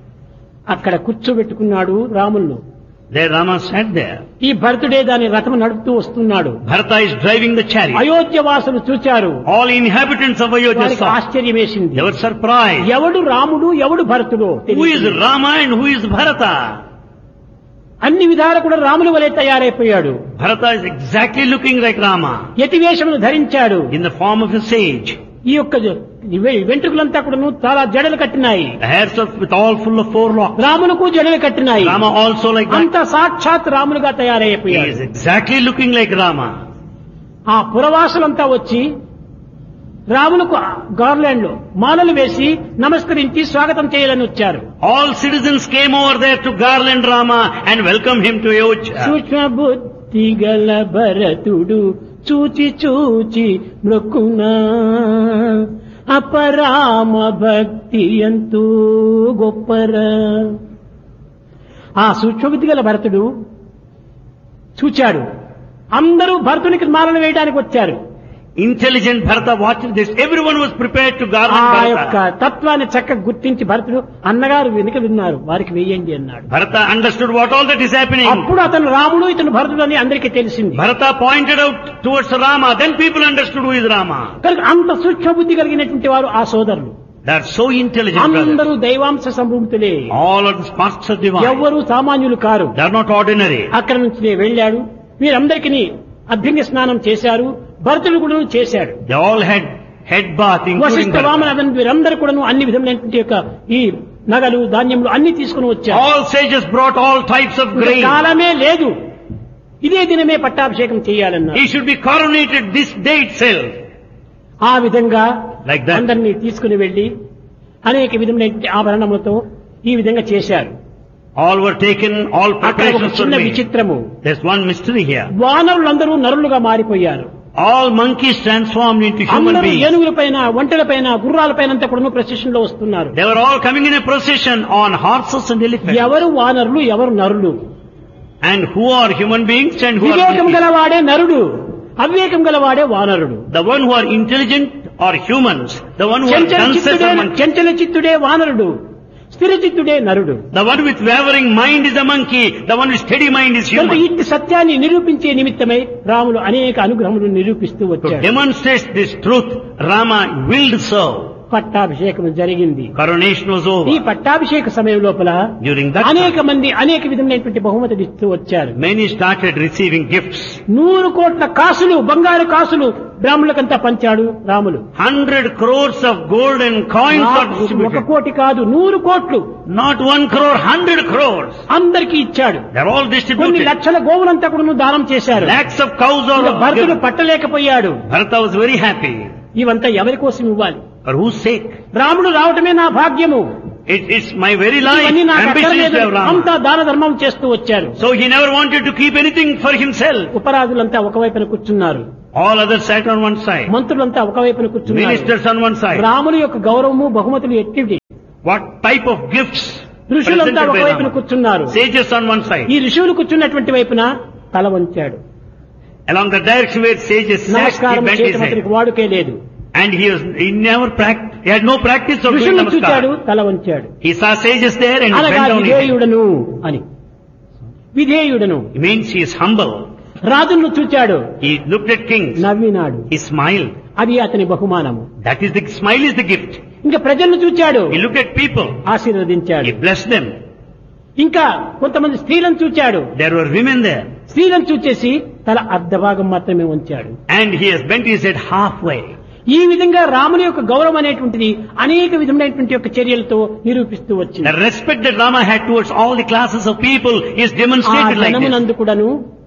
[SPEAKER 2] అక్కడ కూర్చోబెట్టుకున్నాడు రాములను.
[SPEAKER 1] There Rama sat there.
[SPEAKER 2] ఈ భరతుడే దాని రథము నడుపుతూ వస్తున్నాడు.
[SPEAKER 1] Bharata is driving the chariot.
[SPEAKER 2] Ayodhya వాసులు చూచారు.
[SPEAKER 1] All inhabitants of Ayodhya
[SPEAKER 2] వారికి
[SPEAKER 1] saw.
[SPEAKER 2] ఆశ్చర్యం వేసింది.
[SPEAKER 1] They were surprised.
[SPEAKER 2] ఎవడు రాముడు ఎవడు భరతుడు
[SPEAKER 1] Who is Rama and who is Bharata?
[SPEAKER 2] అన్ని విధాలు కూడా రాముని వలె తయారైపోయాడు.
[SPEAKER 1] Bharata is exactly looking like Rama
[SPEAKER 2] యతివేషమును ధరించాడు.
[SPEAKER 1] in the form of a sage.
[SPEAKER 2] ఈ యొక్క వెంట్రుకలంతా కూడా చాలా జడలు కట్టినాయి.
[SPEAKER 1] The hairs are with all full of 4 locks.
[SPEAKER 2] రాములకు జడలు కట్టినాయి.
[SPEAKER 1] Rama also like that.
[SPEAKER 2] అంత సాక్షాత్ రాములుగా
[SPEAKER 1] He
[SPEAKER 2] తయారైపోయాడు.
[SPEAKER 1] is exactly looking like Rama.
[SPEAKER 2] ఆ పురవాసులంతా వచ్చి రాములకు గార్లాండ్ లో మాలలు వేసి నమస్కరించి స్వాగతం చేయాలని వచ్చారు.
[SPEAKER 1] All citizens came over there to garland Rama and welcome him to Ayodhya.
[SPEAKER 2] సూక్ష్మ బుద్ధి గల భరతుడు చూచి చూచి మృక్కునా అపరామ భక్తి ఎంతో గొప్పరా. ఆ సూక్ష్మబుద్ధి గల భరతుడు చూచాడు. అందరూ భరతునికి మాలను వేయడానికి వచ్చారు.
[SPEAKER 1] Intelligent Bharata watched this. Everyone was prepared to garland
[SPEAKER 2] ఆ యొక్క
[SPEAKER 1] Bharata.
[SPEAKER 2] తత్వాన్ని చక్కగా గుర్తించి భరతుడు అన్నగారు వెనుక విన్నారు వారికి వేయండి అన్నాడు.
[SPEAKER 1] Bharata understood what all that is happening.
[SPEAKER 2] అప్పుడు అతను రాముడు ఇతను భరతుడు అని అందరికీ తెలిసింది.
[SPEAKER 1] Bharata pointed out towards Rama. Then people understood who is Rama.
[SPEAKER 2] కనుక అంత సూక్ష్మ బుద్ధి కలిగినటువంటి వారు ఆ సోదరులు.
[SPEAKER 1] They are so intelligent brothers.
[SPEAKER 2] అందరూ దైవాంశ సంభూతులే.
[SPEAKER 1] All are the sparks of divine.
[SPEAKER 2] ఎవ్వరూ సామాన్యులు car.
[SPEAKER 1] They are not ordinary.
[SPEAKER 2] అక్కడి నుంచి వెళ్ళాడు. వీరందరికీ అభ్యంగ స్నానం చేశారు. భరతుడు కూడా చేశాడు.
[SPEAKER 1] They all had head bath, including
[SPEAKER 2] Vashishtha Vamana
[SPEAKER 1] Bharata.
[SPEAKER 2] వీరందరూ కూడా అన్ని విధములైనటువంటి యొక్క ఈ నగలు ధాన్యములు అన్ని తీసుకుని వచ్చారు.
[SPEAKER 1] All sages brought all types of
[SPEAKER 2] ఇంకా
[SPEAKER 1] grain.
[SPEAKER 2] కాలమే లేదు, ఇదే దినమే పట్టాభిషేకం చేయాలన్నారు.
[SPEAKER 1] He should be coronated this day itself.
[SPEAKER 2] ఆ విధంగా
[SPEAKER 1] Like that.
[SPEAKER 2] అందరినీ తీసుకుని వెళ్లి అనేక విధములైన ఆభరణములతో ఈ విధంగా చేశారు.
[SPEAKER 1] All were taken, all
[SPEAKER 2] అక్కడ ఒక
[SPEAKER 1] preparations were
[SPEAKER 2] చిన్న
[SPEAKER 1] made.
[SPEAKER 2] విచిత్రము.
[SPEAKER 1] There's one mystery here.
[SPEAKER 2] వానరులందరూ నరులుగా మారిపోయారు.
[SPEAKER 1] All monkeys transformed into human
[SPEAKER 2] అందరూ
[SPEAKER 1] beings.
[SPEAKER 2] ఏనుగుల పైన ఒంటెల పైన గుర్రాల పైన అంతా కూడా ప్రొసెషన్ లో వస్తున్నారు.
[SPEAKER 1] They were all coming in a procession on horses and elephants.
[SPEAKER 2] ఎవరు వానరులు ఎవరు నరులు?
[SPEAKER 1] And who are human beings and who are
[SPEAKER 2] వివేకం
[SPEAKER 1] monkeys?
[SPEAKER 2] గలవాడే నరుడు, అవివేకం గలవాడే వానరుడు.
[SPEAKER 1] The one who are intelligent are humans. The one who are dunces are monkeys.
[SPEAKER 2] చంచల చిత్తుడే వానరుడు, స్థిర చిత్తుడే నరుడు.
[SPEAKER 1] The one with wavering mind is a monkey. The one with steady mind is
[SPEAKER 2] కనుక
[SPEAKER 1] human.
[SPEAKER 2] ఇట్టి సత్యాన్ని నిరూపించే నిమిత్తమై రాములు అనేక అనుగ్రహములు నిరూపిస్తూ
[SPEAKER 1] To
[SPEAKER 2] వచ్చాడు.
[SPEAKER 1] demonstrate this truth, Rama willed so.
[SPEAKER 2] పట్టాభిషేకం జరిగింది.
[SPEAKER 1] Coronation was
[SPEAKER 2] ఈ
[SPEAKER 1] over.
[SPEAKER 2] పట్టాభిషేక సమయం లోపల
[SPEAKER 1] During that
[SPEAKER 2] అనేక
[SPEAKER 1] time,
[SPEAKER 2] మంది అనేక విధమైనటువంటి బహుమతులు ఇస్తూ వచ్చారు.
[SPEAKER 1] many started receiving gifts.
[SPEAKER 2] 100 కోట్ల కాసులు, బంగారు కాసులు బ్రాహ్మణులకంతా పంచాడు Ramulu.
[SPEAKER 1] 100 crores of gold and coins are
[SPEAKER 2] ఒక
[SPEAKER 1] distributed.
[SPEAKER 2] కోటి కాదు, 100 కోట్లు
[SPEAKER 1] Not 1 crore, 100 crores.
[SPEAKER 2] అందరికీ ఇచ్చాడు.
[SPEAKER 1] They're all
[SPEAKER 2] కొన్ని
[SPEAKER 1] distributed.
[SPEAKER 2] లక్షల గోవులంతా కూడా దానం చేశారు.
[SPEAKER 1] Lakhs of cows
[SPEAKER 2] ఇంకా
[SPEAKER 1] are
[SPEAKER 2] భరతుడు
[SPEAKER 1] given.
[SPEAKER 2] పట్టలేకపోయాడు.
[SPEAKER 1] Bharata was very happy.
[SPEAKER 2] ఇవంతా ఎవరి కోసం ఇవ్వాలి?
[SPEAKER 1] For whose sake?
[SPEAKER 2] రాముడు రావటమే నా భాగ్యము.
[SPEAKER 1] It's my very life.
[SPEAKER 2] ఇవన్నీ నాకు
[SPEAKER 1] Ambition is
[SPEAKER 2] అక్కర్లేదు.
[SPEAKER 1] to have Rama.
[SPEAKER 2] అంతా దాన ధర్మం చేస్తూ వచ్చారు.
[SPEAKER 1] So he never wanted to keep anything for himself.
[SPEAKER 2] ఉపరాజులంతా ఒకవైపున కూర్చున్నారు,
[SPEAKER 1] All others sat on one side.
[SPEAKER 2] మంత్రులంతా ఒకవైపున కూర్చున్నారు.
[SPEAKER 1] Ministers on one side.
[SPEAKER 2] రాముని యొక్క గౌరవము బహుమతులు ఎట్టివి.
[SPEAKER 1] What type of gifts
[SPEAKER 2] ఋషులంతా
[SPEAKER 1] presented by
[SPEAKER 2] ఒకవైపున
[SPEAKER 1] Rama?
[SPEAKER 2] కూర్చున్నారు.
[SPEAKER 1] Sages on one side.
[SPEAKER 2] ఈ ఋషులు కూర్చున్నటువంటి వైపున తల వంచాడు.
[SPEAKER 1] Along the direction where sages sat, he
[SPEAKER 2] నమస్కారం
[SPEAKER 1] bent his
[SPEAKER 2] చేయటం అతనికి
[SPEAKER 1] head.
[SPEAKER 2] వాడుకే లేదు.
[SPEAKER 1] And he had no practice of doing
[SPEAKER 2] ఋషులను చూచాడు,
[SPEAKER 1] namaskar.
[SPEAKER 2] తల వంచాడు.
[SPEAKER 1] He saw sages there and he
[SPEAKER 2] అనగా
[SPEAKER 1] bent down his head.
[SPEAKER 2] విధేయుడను అని. విధేయుడను.
[SPEAKER 1] It means he is humble.
[SPEAKER 2] రాజులను చూచాడు,
[SPEAKER 1] He looked at kings.
[SPEAKER 2] నవ్వినాడు.
[SPEAKER 1] He smiled.
[SPEAKER 2] అది అతని బహుమానము.
[SPEAKER 1] That is the smile is the gift.
[SPEAKER 2] ఇంకా ప్రజలను చూచాడు,
[SPEAKER 1] He looked at people.
[SPEAKER 2] ఆశీర్వదించాడు.
[SPEAKER 1] He blessed them.
[SPEAKER 2] ఇంకా కొంతమంది స్త్రీలను చూచాడు,
[SPEAKER 1] There were women there.
[SPEAKER 2] స్త్రీలను చూచేసి తల అర్ధభాగం మాత్రమే ఉంచాడు.
[SPEAKER 1] And he has bent his head halfway.
[SPEAKER 2] ఈ విధంగా రాముని యొక్క గౌరవం అనేటువంటిది అనేక విధమైనటువంటి యొక్క చర్యలతో నిరూపిస్తూ వచ్చింది.
[SPEAKER 1] The respect that Rama had towards all the classes of people is
[SPEAKER 2] ఆ
[SPEAKER 1] demonstrated like this.
[SPEAKER 2] జనమునందు కూడాను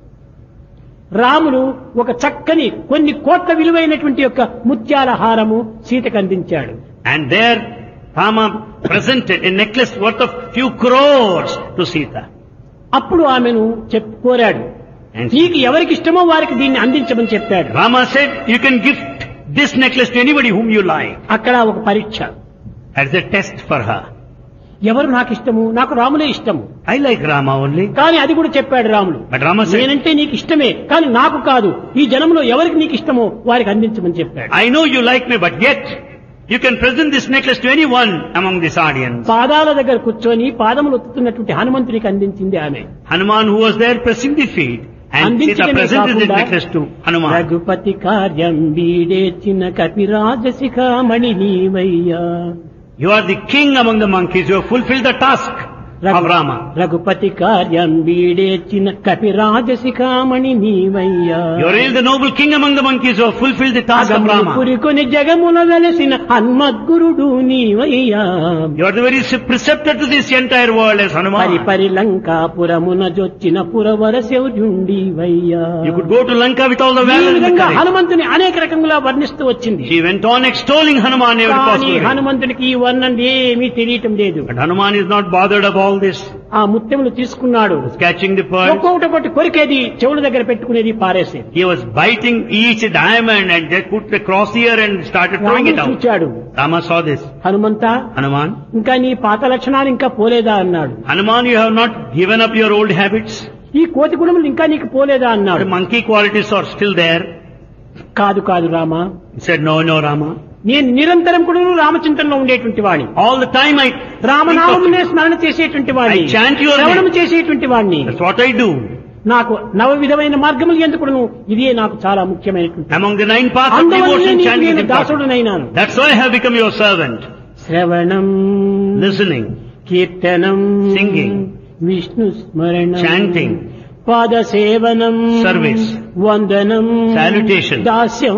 [SPEAKER 2] రాముడు ఒక చక్కని కొన్ని కోట్ల విలువైనటువంటి యొక్క ముత్యాల హారము సీతకు అందించాడు.
[SPEAKER 1] And there Rama presented a necklace worth of few crores to Sita.
[SPEAKER 2] అప్పుడు ఆమెను కోరాడు,
[SPEAKER 1] And
[SPEAKER 2] నీకు ఎవరికి ఇష్టమో వారికి దీన్ని అందించమని చెప్పాడు.
[SPEAKER 1] Rama said, you can gift this necklace to anybody whom you like.
[SPEAKER 2] అక్కడ ఒక పరీక్ష.
[SPEAKER 1] As a test for her.
[SPEAKER 2] ఎవరు నాకు ఇష్టము, నాకు రాములే ఇష్టము.
[SPEAKER 1] I like Rama only.
[SPEAKER 2] కానీ అది కూడా చెప్పాడు రాముడు,
[SPEAKER 1] But Rama said,
[SPEAKER 2] నేనంటే నీకు ఇష్టమే కానీ నాకు కాదు, ఈ జనంలో ఎవరికి నీకు ఇష్టమో వారికి అందించమని చెప్పాడు.
[SPEAKER 1] I know you like me, but yet you can present this necklace to anyone among this audience.
[SPEAKER 2] పాదాల దగ్గర కూర్చొని పాదములు ఒత్తుతున్నటువంటి హనుమంతునికి అందించింది ఆమె.
[SPEAKER 1] Hanuman, who was there pressing the feet, and Sita
[SPEAKER 2] అందించడమే
[SPEAKER 1] presented this
[SPEAKER 2] కాకుండా
[SPEAKER 1] necklace to Hanuman.
[SPEAKER 2] రఘుపతి కార్యం వీడేచిన కపిరాజ శిఖామణి నీవయ్యా.
[SPEAKER 1] You are the king among the monkeys. You have fulfilled the task of Rama.
[SPEAKER 2] Raghupathi కార్యం వీడేచిన కపిరాజ శిఖామణి నీవయ్యా.
[SPEAKER 1] You are really the noble king among the monkeys who have fulfilled the task of Rama.
[SPEAKER 2] పురికొని జగమున వెలసిన హన్మద్గురుడు నీవయ్యా.
[SPEAKER 1] You are the very preceptor to this entire world as Hanuman.
[SPEAKER 2] పరిపరి లంకాపురమున జొచ్చిన పురవర శౌర్యుండివయ్యా.
[SPEAKER 1] You could go to Lanka with all the
[SPEAKER 2] ఈ
[SPEAKER 1] valor and the
[SPEAKER 2] విధంగా
[SPEAKER 1] courage.
[SPEAKER 2] హనుమంతుని అనేక రకంగా వర్ణిస్తూ వచ్చింది.
[SPEAKER 1] She went on extolling Hanuman in every
[SPEAKER 2] కానీ
[SPEAKER 1] possible way.
[SPEAKER 2] హనుమంతునికి ఈ వర్ణన ఏమీ తెలియటం లేదు.
[SPEAKER 1] But Hanuman is not bothered of all this.
[SPEAKER 2] ఆ ముత్యములు తీసుకున్నాడు,
[SPEAKER 1] He was catching the pearls.
[SPEAKER 2] ఒక్కొక్కటి కొరికేది, చెవుల దగ్గర పెట్టుకునేది, పారేసేది.
[SPEAKER 1] He was biting each diamond and they put the cross here and started throwing it
[SPEAKER 2] రాముడు
[SPEAKER 1] out.
[SPEAKER 2] చూచాడు,
[SPEAKER 1] Rama saw this.
[SPEAKER 2] Hanumantha
[SPEAKER 1] Hanuman,
[SPEAKER 2] ఇంకా నీ పాత లక్షణాలు ఇంకా పోలేదా అన్నాడు.
[SPEAKER 1] Hanuman, you have not given up your old habits.
[SPEAKER 2] ఈ కోతి గుణములు ఇంకా నీకు పోలేదా అన్నాడు.
[SPEAKER 1] The monkey qualities are still there.
[SPEAKER 2] కాదు కాదు Rama,
[SPEAKER 1] He said, no, no, Rama.
[SPEAKER 2] నేను నిరంతరం కూడా రామచింతనలో ఉండేటువంటి వాడిని,
[SPEAKER 1] All the time I
[SPEAKER 2] రామనామమునే స్మరణ చేసేటువంటి వాడిని,
[SPEAKER 1] I chant your name.
[SPEAKER 2] శ్రవణము చేసేటువంటి వాడిని.
[SPEAKER 1] That's what I do.
[SPEAKER 2] నాకు నవ విధమైన మార్గములు ఎందుకును ఇదే నాకు చాలా ముఖ్యమైనటువంటి.
[SPEAKER 1] Among the 9 paths of
[SPEAKER 2] అందువల్ల
[SPEAKER 1] devotion, chanting
[SPEAKER 2] నేను
[SPEAKER 1] is important.
[SPEAKER 2] దాసుడునైనాను.
[SPEAKER 1] That's why I have become your servant.
[SPEAKER 2] శ్రవణం,
[SPEAKER 1] Listening,
[SPEAKER 2] కీర్తనం,
[SPEAKER 1] Singing,
[SPEAKER 2] విష్ణు స్మరణం,
[SPEAKER 1] chanting,
[SPEAKER 2] పాద సేవనం,
[SPEAKER 1] Service,
[SPEAKER 2] వందనం,
[SPEAKER 1] Salutation,
[SPEAKER 2] దాస్యం,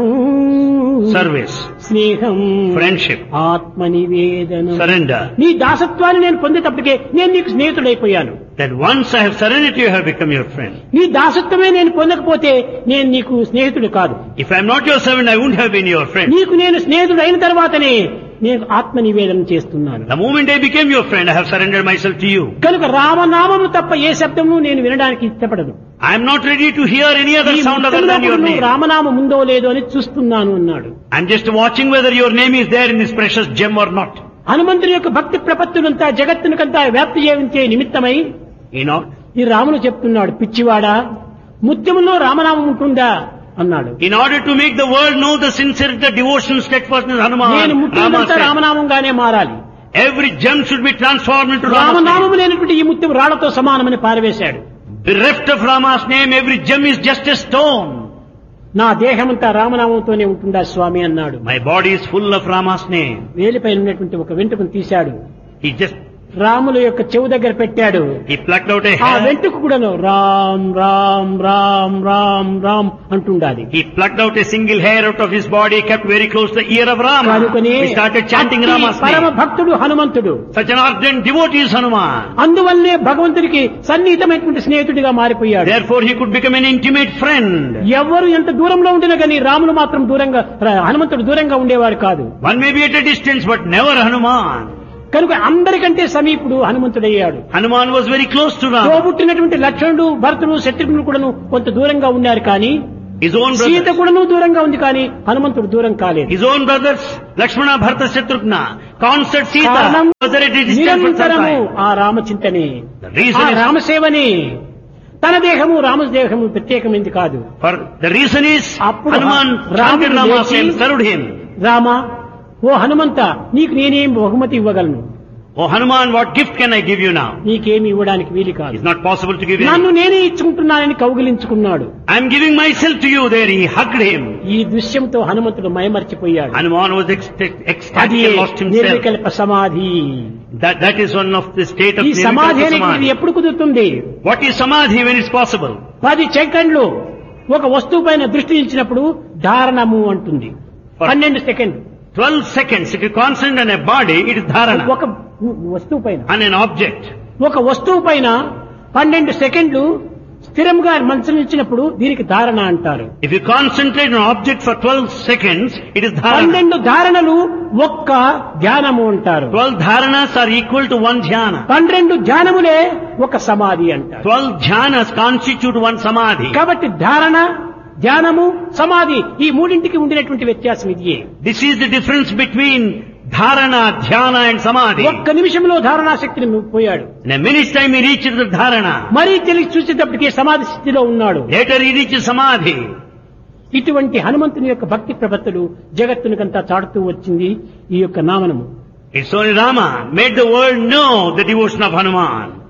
[SPEAKER 1] service,
[SPEAKER 2] స్నేహం,
[SPEAKER 1] friendship,
[SPEAKER 2] ఆత్మ నివేదనం.
[SPEAKER 1] surrender.
[SPEAKER 2] నీ దాసత్వాన్ని నేను పొందేటప్పటికే నేను నీకు స్నేహితుడైపోయాను.
[SPEAKER 1] That once I have surrendered to you, I have become your friend.
[SPEAKER 2] నీ దాసత్వమే నేను పొందకపోతే నేను నీకు స్నేహితుడు కాదు.
[SPEAKER 1] If I am not your servant, I wouldn't have been your friend.
[SPEAKER 2] నీకు నేను స్నేహితుడు అయిన తర్వాతనే నేను ఆత్మ నివేదన చేస్తున్నాను.
[SPEAKER 1] The moment I became your friend, I have surrendered myself to you.
[SPEAKER 2] కనుక రామనామము తప్ప ఏ శబ్దము నేను వినడానికి ఇష్టపడదు.
[SPEAKER 1] I am not ready to hear any other
[SPEAKER 2] ఈ
[SPEAKER 1] sound other
[SPEAKER 2] ముఖ్యంలో
[SPEAKER 1] than your
[SPEAKER 2] కూడా
[SPEAKER 1] name.
[SPEAKER 2] రామనామం ఉందో లేదో అని చూస్తున్నాను అన్నాడు.
[SPEAKER 1] I am just watching whether your name is there in this precious gem or not.
[SPEAKER 2] హనుమంతుని యొక్క భక్తి ప్రపత్తులంతా జగత్తునికంతా వ్యాప్తి చేయించే నిమిత్తమై
[SPEAKER 1] You know,
[SPEAKER 2] ఈ రాములు చెప్తున్నాడు, పిచ్చివాడా, ముత్యములో రామనామం ఉంటుందా అన్నాడు.
[SPEAKER 1] in order to make the world know the sincerity, devotion, steadfastness,
[SPEAKER 2] నేను
[SPEAKER 1] Hanuman, Rama
[SPEAKER 2] ముత్యమంతా
[SPEAKER 1] said,
[SPEAKER 2] రామనామంగానే మారాలి.
[SPEAKER 1] every gem should be transformed into Rama's name.
[SPEAKER 2] రామనామము లేనటువంటి ఈ ముత్యం రాళ్లతో సమానమని పారవేశాడు.
[SPEAKER 1] Bereft of Rama's name, every gem is just a stone.
[SPEAKER 2] నా దేహమంతా రామనామంతోనే ఉంటుందా స్వామి అన్నాడు.
[SPEAKER 1] My body is full of Rama's name.
[SPEAKER 2] వేలిపైన ఉన్నటువంటి ఒక వెంట్రుకను తీశాడు,
[SPEAKER 1] He just,
[SPEAKER 2] రాముల యొక్క చెవు దగ్గర పెట్టాడు.
[SPEAKER 1] he plucked out a
[SPEAKER 2] ఆ
[SPEAKER 1] hair.
[SPEAKER 2] వెంట్రుక కూడాను Ram Ram Ram Ram Ram అంటుండాలి.
[SPEAKER 1] He plucked out a single hair out of his body, kept very close to the ear of Rama.
[SPEAKER 2] కనుకనే
[SPEAKER 1] He started chanting
[SPEAKER 2] అట్టి
[SPEAKER 1] Rama's
[SPEAKER 2] పరమ
[SPEAKER 1] name.
[SPEAKER 2] భక్తుడు హనుమంతుడు.
[SPEAKER 1] Such an ardent devotee is Hanuman.
[SPEAKER 2] అందువల్లే భగవంతుడికి సన్నిహితమైనటువంటి స్నేహితుడిగా మారిపోయాడు.
[SPEAKER 1] Therefore he could become an intimate friend.
[SPEAKER 2] ఎవరు ఎంత దూరంలో ఉండినా కానీ రాములు మాత్రం దూరంగా, హనుమంతుడు దూరంగా ఉండేవాడు కాదు.
[SPEAKER 1] One may be at a distance, but never Hanuman.
[SPEAKER 2] కనుక అందరికంటే సమీపుడు హనుమంతుడయ్యాడు.
[SPEAKER 1] Hanuman was very close to Rama.
[SPEAKER 2] తోబుట్టినటువంటి లక్ష్మణుడు భరతుడు శత్రుఘ్నుడు కూడాను కొంత దూరంగా ఉన్నారు కానీ
[SPEAKER 1] His own
[SPEAKER 2] సీత
[SPEAKER 1] brothers,
[SPEAKER 2] కూడాను దూరంగా ఉంది కానీ హనుమంతుడు దూరం కాలేదు.
[SPEAKER 1] his own brothers, Lakshmana, Bharata, Shatrughna, conquered
[SPEAKER 2] కారణం
[SPEAKER 1] Sita, was at a distance for some
[SPEAKER 2] నిరంతరము
[SPEAKER 1] time.
[SPEAKER 2] ఆ రామచింతనే,
[SPEAKER 1] The reason
[SPEAKER 2] ఆ
[SPEAKER 1] is,
[SPEAKER 2] రామసేవనే. తన దేహము రామదేహము ప్రత్యేకమైంది కాదు.
[SPEAKER 1] for the reason is,
[SPEAKER 2] అప్పుడు
[SPEAKER 1] Hanuman
[SPEAKER 2] రాముడు
[SPEAKER 1] chanted Rama's
[SPEAKER 2] లేచి,
[SPEAKER 1] name, served him.
[SPEAKER 2] రామ, ఓ హనుమంత, నీకు నేనేం బహుమతి ఇవ్వగలను?
[SPEAKER 1] Oh Hanuman, what gift can I give you now?
[SPEAKER 2] నీకేమి ఇవ్వడానికి వీలు కాదు.
[SPEAKER 1] It's not possible to give you.
[SPEAKER 2] నన్ను నేనే ఇచ్చుకుంటున్నానని కౌగిలించుకున్నాడు.
[SPEAKER 1] I'm giving myself to you. There he hugged him.
[SPEAKER 2] ఈ దృశ్యంతో హనుమంతుడు మయమర్చిపోయాడు.
[SPEAKER 1] Hanuman was
[SPEAKER 2] అది
[SPEAKER 1] ecstatic and lost himself.
[SPEAKER 2] నిర్వికల్ప సమాధి.
[SPEAKER 1] That is one of the state of
[SPEAKER 2] ఈ సమాధి
[SPEAKER 1] Nirvikalpa
[SPEAKER 2] అనేటువంటిది
[SPEAKER 1] Samadhi.
[SPEAKER 2] ఎప్పుడు కుదురుతుంది?
[SPEAKER 1] What is Samadhi when it's possible?
[SPEAKER 2] 10 సెకండ్లు ఒక వస్తువు పైన దృష్టి నిలిచినప్పుడు ధారణము అంటుంది. 12 సెకండ్లు
[SPEAKER 1] 12 seconds. If you concentrate on a body, it is dharana.
[SPEAKER 2] ఒక వస్తువు పైన,
[SPEAKER 1] On an object.
[SPEAKER 2] ఒక వస్తువు పైన 12 సెకండ్లు స్థిరంగా మనసు నిలిచినప్పుడు దీనికి ధారణ అంటారు.
[SPEAKER 1] If you concentrate on an object for 12 seconds, it is dharana.
[SPEAKER 2] 12 ధారణలు ఒక్క ధ్యానము అంటారు.
[SPEAKER 1] 12 dharanas are equal to one dhyana.
[SPEAKER 2] 12 ధ్యానములే ఒక సమాధి అంటారు.
[SPEAKER 1] 12 dhyanas constitute one samadhi.
[SPEAKER 2] కాబట్టి ధారణ, ధ్యానము, సమాధి ఈ మూడింటికి ఉండినటువంటి వ్యత్యాసం ఇదియే.
[SPEAKER 1] This is the difference between dharana, dhyana and samadhi.
[SPEAKER 2] ఒక్క నిమిషంలో ధారణా శక్తిని పోయాడు.
[SPEAKER 1] In a minute's time he reaches the dharana.
[SPEAKER 2] మరీ తెలిసి చూసేటప్పటికీ సమాధి స్థితిలో ఉన్నాడు.
[SPEAKER 1] Later he reaches samadhi.
[SPEAKER 2] ఇటువంటి హనుమంతుని యొక్క భక్తి ప్రపత్తులు జగత్తునికంతా చాటుతూ వచ్చింది ఈ యొక్క నామనము.
[SPEAKER 1] It's only Rama made the world know the devotion of Hanuman.